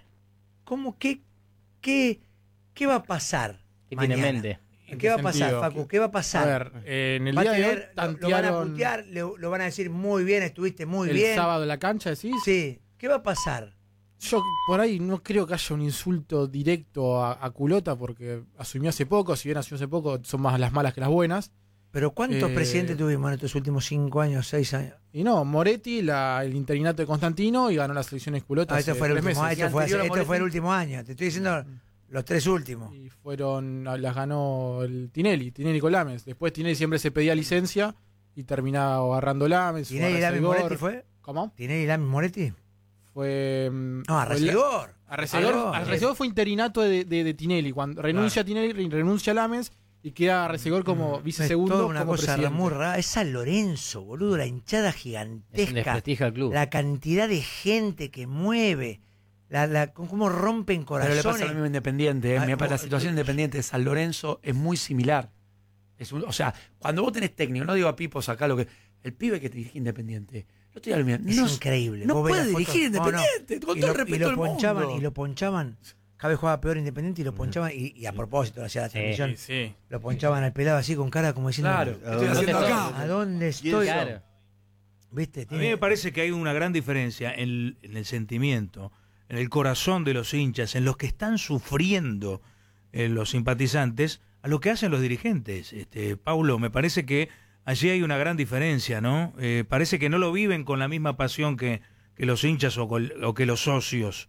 Speaker 2: ¿Qué va a pasar?
Speaker 5: ¿Qué tiene en
Speaker 2: mañana?
Speaker 5: mente?
Speaker 2: ¿Qué va a pasar,
Speaker 3: sentido?
Speaker 2: Facu? ¿Qué va a pasar?
Speaker 3: A ver, en el
Speaker 2: Va a
Speaker 3: día de hoy
Speaker 2: tener- lo van a
Speaker 3: tantearon
Speaker 2: putear, lo van a decir muy bien, estuviste muy
Speaker 3: el
Speaker 2: bien.
Speaker 3: sábado en la cancha, decís.
Speaker 2: Sí. ¿Qué va a pasar?
Speaker 3: Yo por ahí no creo que haya un insulto directo a Culota porque asumió hace poco, si bien asumió hace poco, son más las malas que las buenas.
Speaker 2: Pero ¿cuántos presidentes tuvimos en estos últimos 5 años, 6 años?
Speaker 3: Y no, Moretti, el interinato de Constantino y ganó las elecciones Culota.
Speaker 2: Esto
Speaker 3: hace
Speaker 2: fue el
Speaker 3: 3
Speaker 2: último,
Speaker 3: meses.
Speaker 2: esto fue el último año. Te estoy diciendo los 3 últimos.
Speaker 3: Y las ganó el Tinelli con Lames. Después Tinelli siempre se pedía licencia y terminaba agarrando Lames.
Speaker 2: ¿Tinelli, Lames, Moretti fue?
Speaker 3: ¿Cómo?
Speaker 2: ¿Tinelli, Lames, Moretti?
Speaker 3: Fue.
Speaker 2: No, Arrecegor.
Speaker 3: Arrecegor fue interinato de Tinelli. Cuando renuncia Tinelli, renuncia Lames y queda Arrecegor como vicesegundo.
Speaker 2: Es toda una
Speaker 3: como
Speaker 2: cosa
Speaker 3: presidente.
Speaker 2: muy rara. Es San Lorenzo, boludo, la hinchada
Speaker 5: Es un
Speaker 2: gigantesca.
Speaker 5: desprestigio al club.
Speaker 2: La cantidad de gente que mueve. Cómo rompen
Speaker 8: Pero le pasa
Speaker 2: corazones.
Speaker 8: lo mismo a Independiente.
Speaker 2: Ay,
Speaker 8: La situación Independiente de San Lorenzo es muy similar. O sea, cuando vos tenés técnico, no digo a Pipo sacar lo que. El pibe que te dirige Independiente. Yo estoy hablando.
Speaker 2: Es increíble.
Speaker 8: No
Speaker 2: Vos ves
Speaker 8: puede
Speaker 2: las fotos.
Speaker 8: dirigir
Speaker 2: No, no.
Speaker 8: Independiente. Con todo el respeto del mundo.
Speaker 2: Y lo ponchaban. Cada vez jugaba peor Independiente y lo ponchaban. Y a propósito, hacía la transmisión.
Speaker 3: Sí.
Speaker 2: Lo ponchaban al pelado así con cara como diciendo:
Speaker 8: Claro, ¿qué estoy
Speaker 4: ¿A
Speaker 8: haciendo
Speaker 5: dónde
Speaker 8: acá?
Speaker 2: ¿A dónde estoy?
Speaker 5: Claro.
Speaker 2: ¿Viste?
Speaker 7: A mí me parece que hay una gran diferencia en el sentimiento, en el corazón de los hinchas, en los que están sufriendo los simpatizantes, a lo que hacen los dirigentes. Paulo, me parece que allí hay una gran diferencia, ¿no? Parece que no lo viven con la misma pasión que los hinchas o que los socios.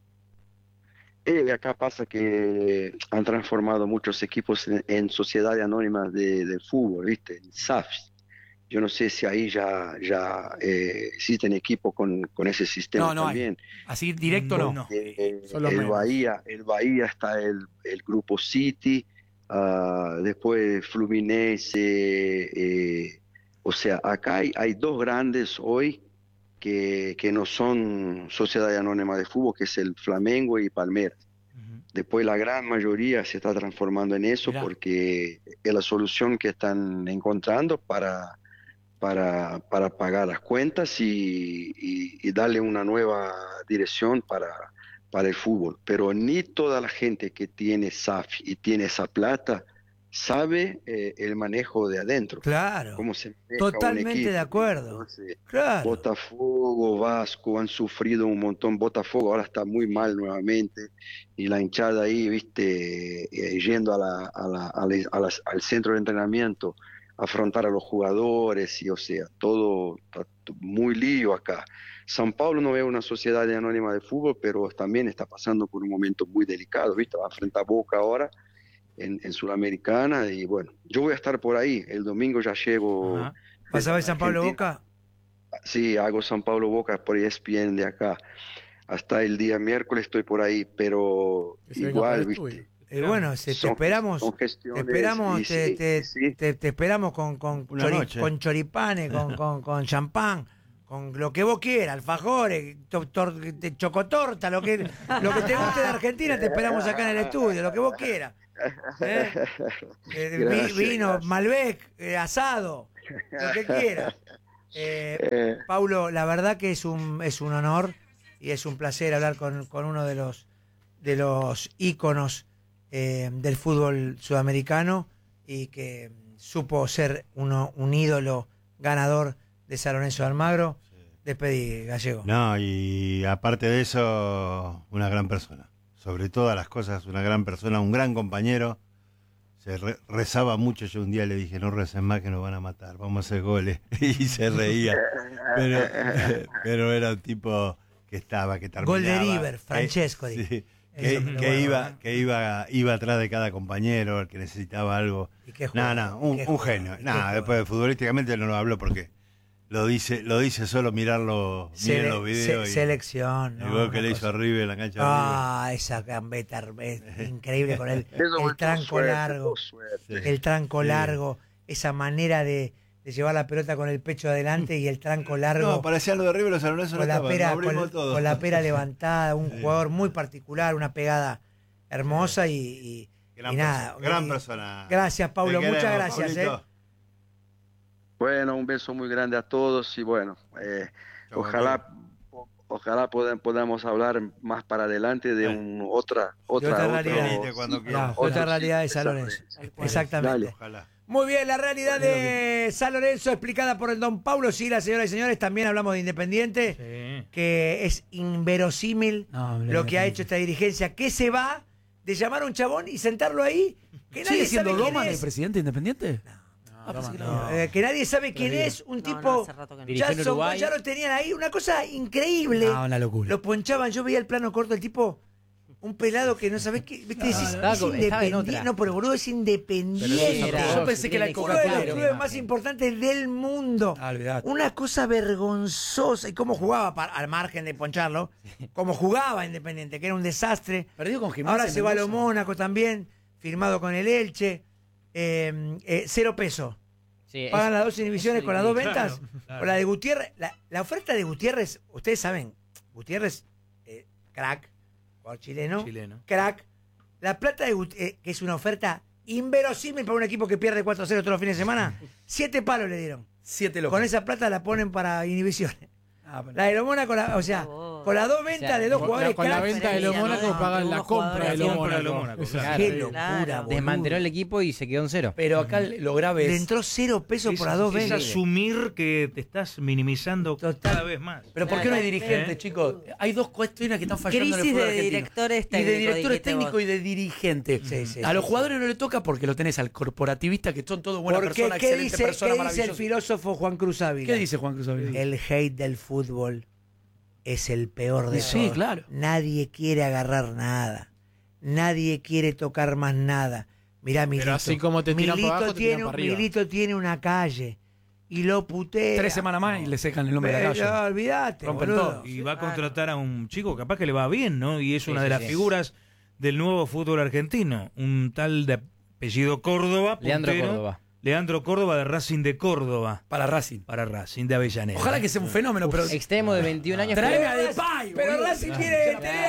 Speaker 9: Acá pasa que han transformado muchos equipos en sociedades anónimas de fútbol, ¿viste? En SAFs. Yo no sé si ahí ya existen equipos con ese sistema
Speaker 8: No hay.
Speaker 9: también.
Speaker 8: Así directo no.
Speaker 3: Son los
Speaker 9: El
Speaker 3: menos.
Speaker 9: Bahía está el grupo City, después Fluminense. O sea, acá hay dos grandes hoy que no son sociedades anónimas de fútbol, que es el Flamengo y Palmeiras. Después la gran mayoría se está transformando en eso.
Speaker 8: Mirá.
Speaker 9: Porque es la solución que están encontrando para pagar las cuentas y darle una nueva dirección para el fútbol. Pero ni toda la gente que tiene SAF y tiene esa plata sabe el manejo de adentro.
Speaker 2: Claro.
Speaker 9: Cómo se maneja un
Speaker 2: Totalmente
Speaker 9: equipo.
Speaker 2: de acuerdo.
Speaker 9: Entonces,
Speaker 2: Claro.
Speaker 9: Botafogo, Vasco han sufrido un montón. Botafogo ahora está muy mal nuevamente y la hinchada ahí, viste, yendo al centro de entrenamiento, afrontar a los jugadores y, o sea, todo está muy lío acá. San Pablo no es una sociedad anónima de fútbol, pero también está pasando por un momento muy delicado, viste, va a enfrentar a Boca ahora en Sudamericana y bueno, yo voy a estar por ahí. El domingo ya llego.
Speaker 8: Ajá.
Speaker 2: ¿Vas a ver San Pablo
Speaker 9: Argentina.
Speaker 2: Boca?
Speaker 9: Sí, hago San Pablo Boca por ESPN de acá. Hasta el día miércoles estoy por ahí, pero
Speaker 3: Que se venga
Speaker 9: igual,
Speaker 3: para el
Speaker 9: viste.
Speaker 2: Bueno, te esperamos.
Speaker 9: Son
Speaker 2: Te
Speaker 9: gestiones,
Speaker 2: esperamos,
Speaker 9: y sí, sí.
Speaker 2: te esperamos con
Speaker 4: Una noche.
Speaker 2: con choripanes, con champán, con lo que vos quieras, alfajores, chocotorta, lo que te guste de Argentina, te esperamos acá en el estudio, lo que vos quieras.
Speaker 9: Gracias,
Speaker 2: Vino,
Speaker 9: gracias.
Speaker 2: Malbec, asado, lo que quieras. Paulo, la verdad que es un honor y es un placer hablar con uno de los íconos del fútbol sudamericano y que supo ser un ídolo ganador de San Lorenzo de Almagro. Despedí, Gallego.
Speaker 4: No, y aparte de eso, una gran persona. Sobre todas las cosas, una gran persona, un gran compañero. Se rezaba mucho. Yo un día le dije, no recen más que nos van a matar, vamos a hacer goles. Y se reía. Pero era un tipo que terminaba.
Speaker 2: Gol de River, Francesco.
Speaker 4: Sí, que iba atrás de cada compañero, el que necesitaba algo. Un genio. Después futbolísticamente no lo habló porque lo dice solo mirarlo, miren los videos.
Speaker 2: Selección.
Speaker 4: El gol que le hizo a River en la cancha de River.
Speaker 2: Esa gambeta increíble con el tranco largo. El tranco largo, esa manera de llevar la pelota con el pecho adelante y el tranco largo.
Speaker 4: No, parecía lo de River, los San Lorenzo
Speaker 2: con la pera levantada, un jugador muy particular, una pegada hermosa y nada.
Speaker 4: Gran persona.
Speaker 2: Gracias, Paulo, muchas gracias.
Speaker 9: Bueno, un beso muy grande a todos y bueno, ojalá podamos hablar más para adelante de otra
Speaker 2: realidad de San Lorenzo. Exactamente.
Speaker 4: Ojalá.
Speaker 2: Muy bien, la realidad de San Lorenzo explicada por el don Paulo Sila, señoras y señores. También hablamos de Independiente, que es inverosímil lo que ha hecho esta dirigencia, que se va de llamar a un chabón y sentarlo ahí. Que nadie
Speaker 8: ¿Sigue siendo
Speaker 2: sabe quién
Speaker 8: Doman
Speaker 2: es.
Speaker 8: el presidente Independiente?
Speaker 2: Que nadie sabe quién es, un tipo. Ya lo tenían ahí, una cosa increíble.
Speaker 8: Una locura.
Speaker 2: Lo ponchaban, yo veía el plano corto del tipo. Un pelado que no sabés qué. ¿Viste? Es independiente. No, pero boludo, es independiente.
Speaker 8: Yo pensé que era el
Speaker 2: uno de los clubes más importantes del mundo. Una cosa vergonzosa. Y cómo jugaba, al margen de poncharlo, cómo jugaba Independiente, que era un desastre.
Speaker 8: Perdió con Gimnasia.
Speaker 2: Ahora se va a lo Mónaco también, firmado con el Elche. 0 pesos.
Speaker 5: Sí,
Speaker 2: pagan las 2 inhibiciones con las 2 ventas.
Speaker 7: Claro.
Speaker 2: O la de Gutiérrez. La oferta de Gutiérrez, ustedes saben, Gutiérrez, crack. Jugador chileno, crack. La plata de que es una oferta inverosímil para un equipo que pierde 4-0 todos los fines de semana. 7 palos le dieron.
Speaker 8: 7 locos.
Speaker 2: Con esa plata la ponen para inhibiciones. La de Lomona con con las 2 ventas de 2 jugadores.
Speaker 3: Con la venta de Mónaco pagan la compra de Mónaco.
Speaker 2: Qué locura, boludo.
Speaker 5: Desmanteló el equipo y se quedó en 0.
Speaker 8: Pero acá lo grave es.
Speaker 2: Le entró 0 pesos por las 2
Speaker 7: Es
Speaker 2: ventas.
Speaker 7: asumir que te estás minimizando cada vez más.
Speaker 8: Pero ¿por qué no hay dirigentes, chicos? Hay 2 cuestiones que están fallando en el
Speaker 6: Crisis
Speaker 8: fútbol
Speaker 6: de
Speaker 8: argentino.
Speaker 6: directores
Speaker 8: Y de
Speaker 6: técnicos,
Speaker 8: directores
Speaker 6: dijiste
Speaker 8: técnicos
Speaker 6: vos.
Speaker 8: y de dirigentes. A los jugadores no le toca porque lo tenés al corporativista, que son todos buenas
Speaker 2: Porque,
Speaker 8: personas,
Speaker 2: ¿qué
Speaker 8: excelentes
Speaker 2: dice
Speaker 8: personas,
Speaker 2: el
Speaker 8: maravillosas.
Speaker 2: filósofo Juan Cruz Ávila?
Speaker 8: ¿Qué dice Juan Cruz Ávila?
Speaker 2: El hate del fútbol es el peor de
Speaker 8: Sí,
Speaker 2: todos.
Speaker 8: claro.
Speaker 2: Nadie quiere agarrar nada. Nadie quiere tocar más nada. Mirá, Milito.
Speaker 3: Pero así como te tiran para abajo, te tiran para arriba.
Speaker 2: Milito tiene una calle y lo putea.
Speaker 8: 3 semanas más y le secan el nombre de la calle.
Speaker 2: No, olvídate,
Speaker 8: Rompen
Speaker 2: boludo.
Speaker 8: todo.
Speaker 7: Y va a contratar a un chico capaz que le va bien, ¿no? Y es una de las figuras del nuevo fútbol argentino. Un tal de apellido Córdoba. Leandro Córdoba de Racing de Córdoba.
Speaker 8: Para Racing
Speaker 7: de Avellaneda.
Speaker 8: Ojalá que sea un fenómeno, pero.
Speaker 5: Extremo de 21 años.
Speaker 8: Tráeme a Depay,
Speaker 2: Pero
Speaker 8: boludo.
Speaker 2: Racing quiere tener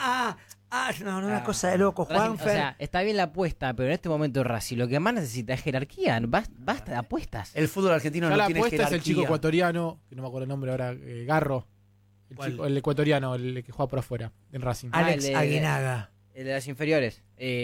Speaker 2: no, una cosa de loco,
Speaker 5: Racing,
Speaker 2: Juanfer.
Speaker 5: o sea, está bien la apuesta, pero en este momento Racing lo que más necesita es jerarquía. Basta de apuestas.
Speaker 8: El fútbol argentino
Speaker 3: Ya
Speaker 8: no
Speaker 3: la
Speaker 8: tiene
Speaker 3: apuesta es
Speaker 8: jerarquía.
Speaker 3: el chico ecuatoriano, que no me acuerdo el nombre ahora, Garro. El ecuatoriano, el que juega por afuera, en Racing.
Speaker 2: Alex Aguinaga.
Speaker 5: El de las inferiores.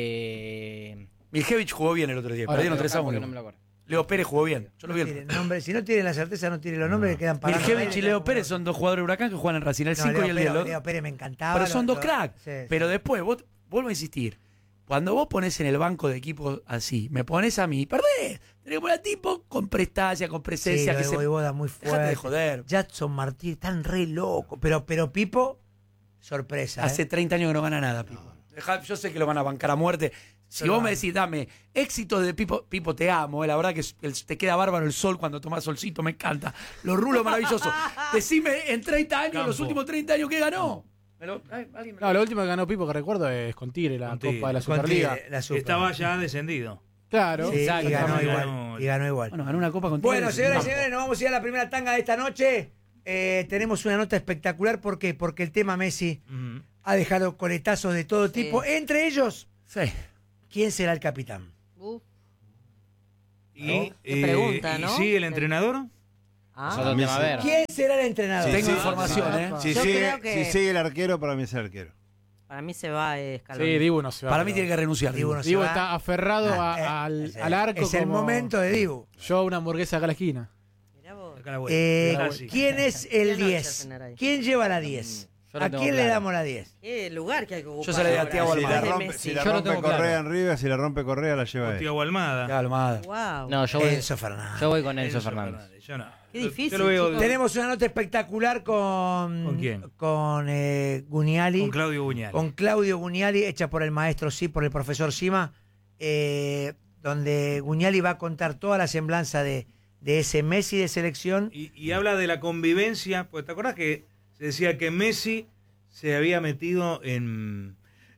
Speaker 8: Miljevic jugó bien el otro día.
Speaker 3: Ahora,
Speaker 8: Perdieron 3-1.
Speaker 5: No me lo acuerdo.
Speaker 8: Leo Pérez jugó bien. Yo lo vi.
Speaker 2: Si no tienen la certeza, no tienen los nombres, que quedan parados.
Speaker 8: Miljevic y Leo Pérez son 2 jugadores de Huracán que juegan en Racing, el 5 y el 10.
Speaker 2: Leo Pérez me encantaba.
Speaker 8: Pero son 2 cracks.
Speaker 2: Sí.
Speaker 8: Pero después, vuelvo a insistir. Cuando vos pones en el banco de equipos así, me pones a mí, perdés. Tenés que poner al tipo con prestancia, con presencia.
Speaker 2: Sí,
Speaker 8: que se
Speaker 2: Voivoda muy fuerte.
Speaker 8: Dejate de joder.
Speaker 2: Jackson Martínez, tan re loco. Pero Pipo, sorpresa.
Speaker 8: Hace 30 años que no gana nada, Pipo. Yo sé que lo van a bancar a muerte. Si vos me decís, dame éxito de Pipo, te amo. La verdad que te queda bárbaro el sol cuando tomás solcito, me encanta. Los rulos maravillosos. Decime en 30 años, los últimos 30 años, ¿qué ganó?
Speaker 3: No, la última que ganó Pipo que recuerdo es con Tigre, la Copa de la Superliga.
Speaker 7: Estaba ya descendido.
Speaker 3: Claro.
Speaker 2: Sí, y ganó igual.
Speaker 8: Bueno, ganó una copa con Tigre.
Speaker 2: Bueno, señores y señores, nos vamos a ir a la primera tanga de esta noche. Tenemos una nota espectacular. ¿Por qué? Porque el tema Messi ha dejado coletazos de todo tipo. Entre ellos, ¿quién será el capitán?
Speaker 7: Y
Speaker 6: Qué pregunta, ¿no?
Speaker 7: ¿Y sigue el entrenador?
Speaker 5: Es otro tema a ver.
Speaker 2: ¿Quién será el entrenador?
Speaker 8: Tengo información, ¿eh?
Speaker 4: Si
Speaker 6: Yo
Speaker 4: sigue,
Speaker 6: creo que-
Speaker 4: si sigue el arquero, para mí es el arquero.
Speaker 6: Para mí se va Scaloni.
Speaker 3: Sí, Dibu no se va.
Speaker 8: Para mí tiene que renunciar.
Speaker 2: Dibu
Speaker 8: Dibu.
Speaker 2: no se
Speaker 3: Dibu
Speaker 2: va.
Speaker 3: está aferrado al arco.
Speaker 2: Es el
Speaker 3: como
Speaker 2: momento de Dibu.
Speaker 3: Yo una hamburguesa acá a la esquina.
Speaker 6: Mirá vos.
Speaker 7: Acá la vuelta. Casi.
Speaker 2: ¿Quién es el
Speaker 6: Buenas noches,
Speaker 2: 10?
Speaker 6: cenar ahí.
Speaker 2: ¿Quién lleva la 10?
Speaker 5: Yo lo
Speaker 2: ¿A
Speaker 5: tengo
Speaker 2: quién le
Speaker 5: claro.
Speaker 2: damos la 10?
Speaker 6: Qué lugar que hay que ocupar.
Speaker 8: Yo se la di a
Speaker 6: ahora.
Speaker 8: Thiago
Speaker 4: Si la
Speaker 8: Almada.
Speaker 4: rompe,
Speaker 6: Messi.
Speaker 4: si la
Speaker 5: Yo lo
Speaker 4: rompe
Speaker 5: tengo
Speaker 4: Correa
Speaker 5: claro.
Speaker 4: en River, si la rompe Correa, la lleva él.
Speaker 7: Tío Almada.
Speaker 8: Calmada.
Speaker 6: Wow.
Speaker 5: No, yo voy,
Speaker 2: Enzo Fernández.
Speaker 5: yo voy con Enzo Fernández.
Speaker 7: Yo no.
Speaker 6: Qué difícil,
Speaker 7: Yo lo veo
Speaker 6: chicos.
Speaker 2: Tenemos una nota espectacular con...
Speaker 7: ¿Con quién?
Speaker 2: Con Guniali.
Speaker 7: con Claudio Buñal.
Speaker 2: Con Claudio Guniali, hecha por el maestro por el profesor Sima, donde Guniali va a contar toda la semblanza de ese Messi de selección.
Speaker 7: Y habla de la convivencia, pues ¿te acuerdas que se decía que Messi se había metido en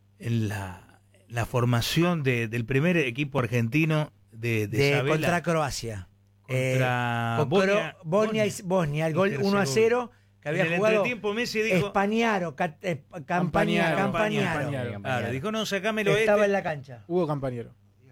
Speaker 7: la formación del primer equipo argentino de Sabela
Speaker 2: contra Croacia.
Speaker 7: contra
Speaker 2: Bosnia, el gol 1-0 que
Speaker 7: en
Speaker 2: había
Speaker 7: el
Speaker 2: jugado
Speaker 7: entretiempo Messi dijo
Speaker 2: Españaro, Campañaro.
Speaker 7: Claro, dijo no, sacámelo
Speaker 2: Estaba en la cancha.
Speaker 3: Hugo Campañero.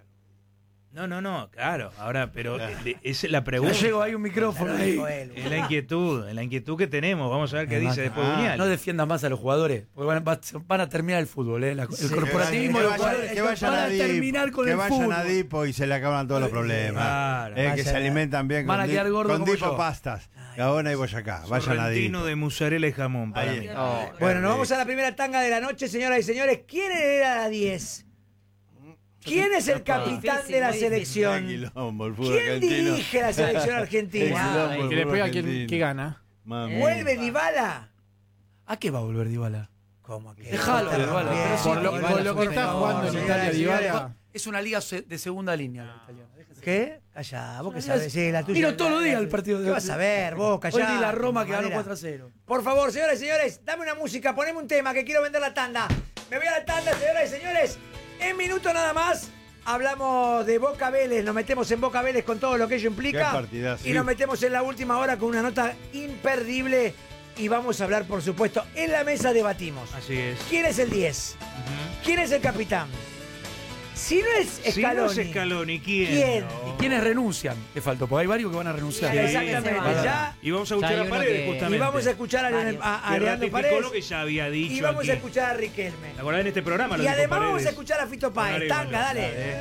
Speaker 7: No, claro, ahora, pero es la pregunta.
Speaker 8: Ya llego, hay un micrófono ahí.
Speaker 7: Es la inquietud que tenemos. Vamos a ver qué dice después Buñal.
Speaker 8: No defiendas más a los jugadores, porque van a terminar el fútbol, ¿eh? El corporativismo de los jugadores
Speaker 4: que vayan
Speaker 8: van a
Speaker 4: Dipo,
Speaker 8: terminar con
Speaker 4: que
Speaker 8: el
Speaker 4: vayan
Speaker 8: fútbol.
Speaker 4: a Dipo y se le acaban todos los problemas.
Speaker 7: Claro.
Speaker 4: Que se alimentan bien
Speaker 8: Van a quedar gordos
Speaker 4: con
Speaker 8: como
Speaker 4: Dipo
Speaker 8: yo.
Speaker 4: pastas. Gaona y Boyacá. Vayan a
Speaker 7: Sorrentino
Speaker 4: Dipo.
Speaker 7: de mozzarella y jamón para
Speaker 4: Ahí
Speaker 7: mí.
Speaker 4: está.
Speaker 2: Bueno, nos vamos a la primera tanga de la noche, señoras y señores. ¿Quién era la 10? ¿Quién es el capitán
Speaker 6: Difícil,
Speaker 2: de la
Speaker 6: muy
Speaker 2: selección?
Speaker 4: Quilombo, el fútbol
Speaker 2: ¿Quién
Speaker 4: argentino.
Speaker 2: dirige la selección argentina?
Speaker 3: Que le pega a quien que gana.
Speaker 4: Mami.
Speaker 2: ¿Vuelve Dybala?
Speaker 8: ¿A qué va a volver Dybala?
Speaker 2: ¿Cómo que?
Speaker 8: Dejalo, Dybala. Pero sí,
Speaker 3: Por lo que está jugando en Italia, Dybala.
Speaker 8: Es una liga de segunda línea la italiana.
Speaker 2: ¿Qué? Callá, vos que sabés. Sí, la tuya.
Speaker 8: Miro todos los días el partido de
Speaker 2: ¿Qué vas a ver, vos? Callá.
Speaker 8: Hoy vi la Roma que ganó
Speaker 2: Manera.
Speaker 8: 4-0.
Speaker 2: Por favor, señoras y señores, dame una música, poneme un tema que quiero vender la tanda. Me voy a la tanda, señoras y señores. En minuto nada más. Hablamos de Boca Vélez, nos metemos en Boca Vélez con todo lo que ello implica.
Speaker 4: Qué partidazo.
Speaker 2: Y nos metemos en la última hora con una nota imperdible. Y vamos a hablar, por supuesto, en la mesa debatimos.
Speaker 7: Así es.
Speaker 2: ¿Quién es el 10? ¿Quién es el capitán? Si no es
Speaker 7: Si
Speaker 2: Scaloni.
Speaker 7: no es Scaloni, ¿quién?
Speaker 2: ¿Quién?
Speaker 8: ¿Y quiénes renuncian? Le faltó, porque hay varios que van a renunciar.
Speaker 2: Sí, exactamente. Ya.
Speaker 7: Y vamos a escuchar
Speaker 5: Ya hay
Speaker 7: a
Speaker 5: uno
Speaker 7: Paredes,
Speaker 5: que-
Speaker 7: justamente.
Speaker 2: Y vamos a escuchar a
Speaker 7: que
Speaker 2: Leandro
Speaker 7: ratificó
Speaker 2: Paredes.
Speaker 7: lo que ya había dicho
Speaker 2: Y vamos
Speaker 7: aquí.
Speaker 2: a escuchar a Riquelme.
Speaker 7: ¿Te acordás en este programa? Lo
Speaker 2: Y
Speaker 7: dijo
Speaker 2: además vamos a
Speaker 7: Paredes.
Speaker 2: escuchar a Fito Páez.
Speaker 7: Dale,
Speaker 2: Tanga,
Speaker 7: bueno,
Speaker 2: dale.
Speaker 7: dale.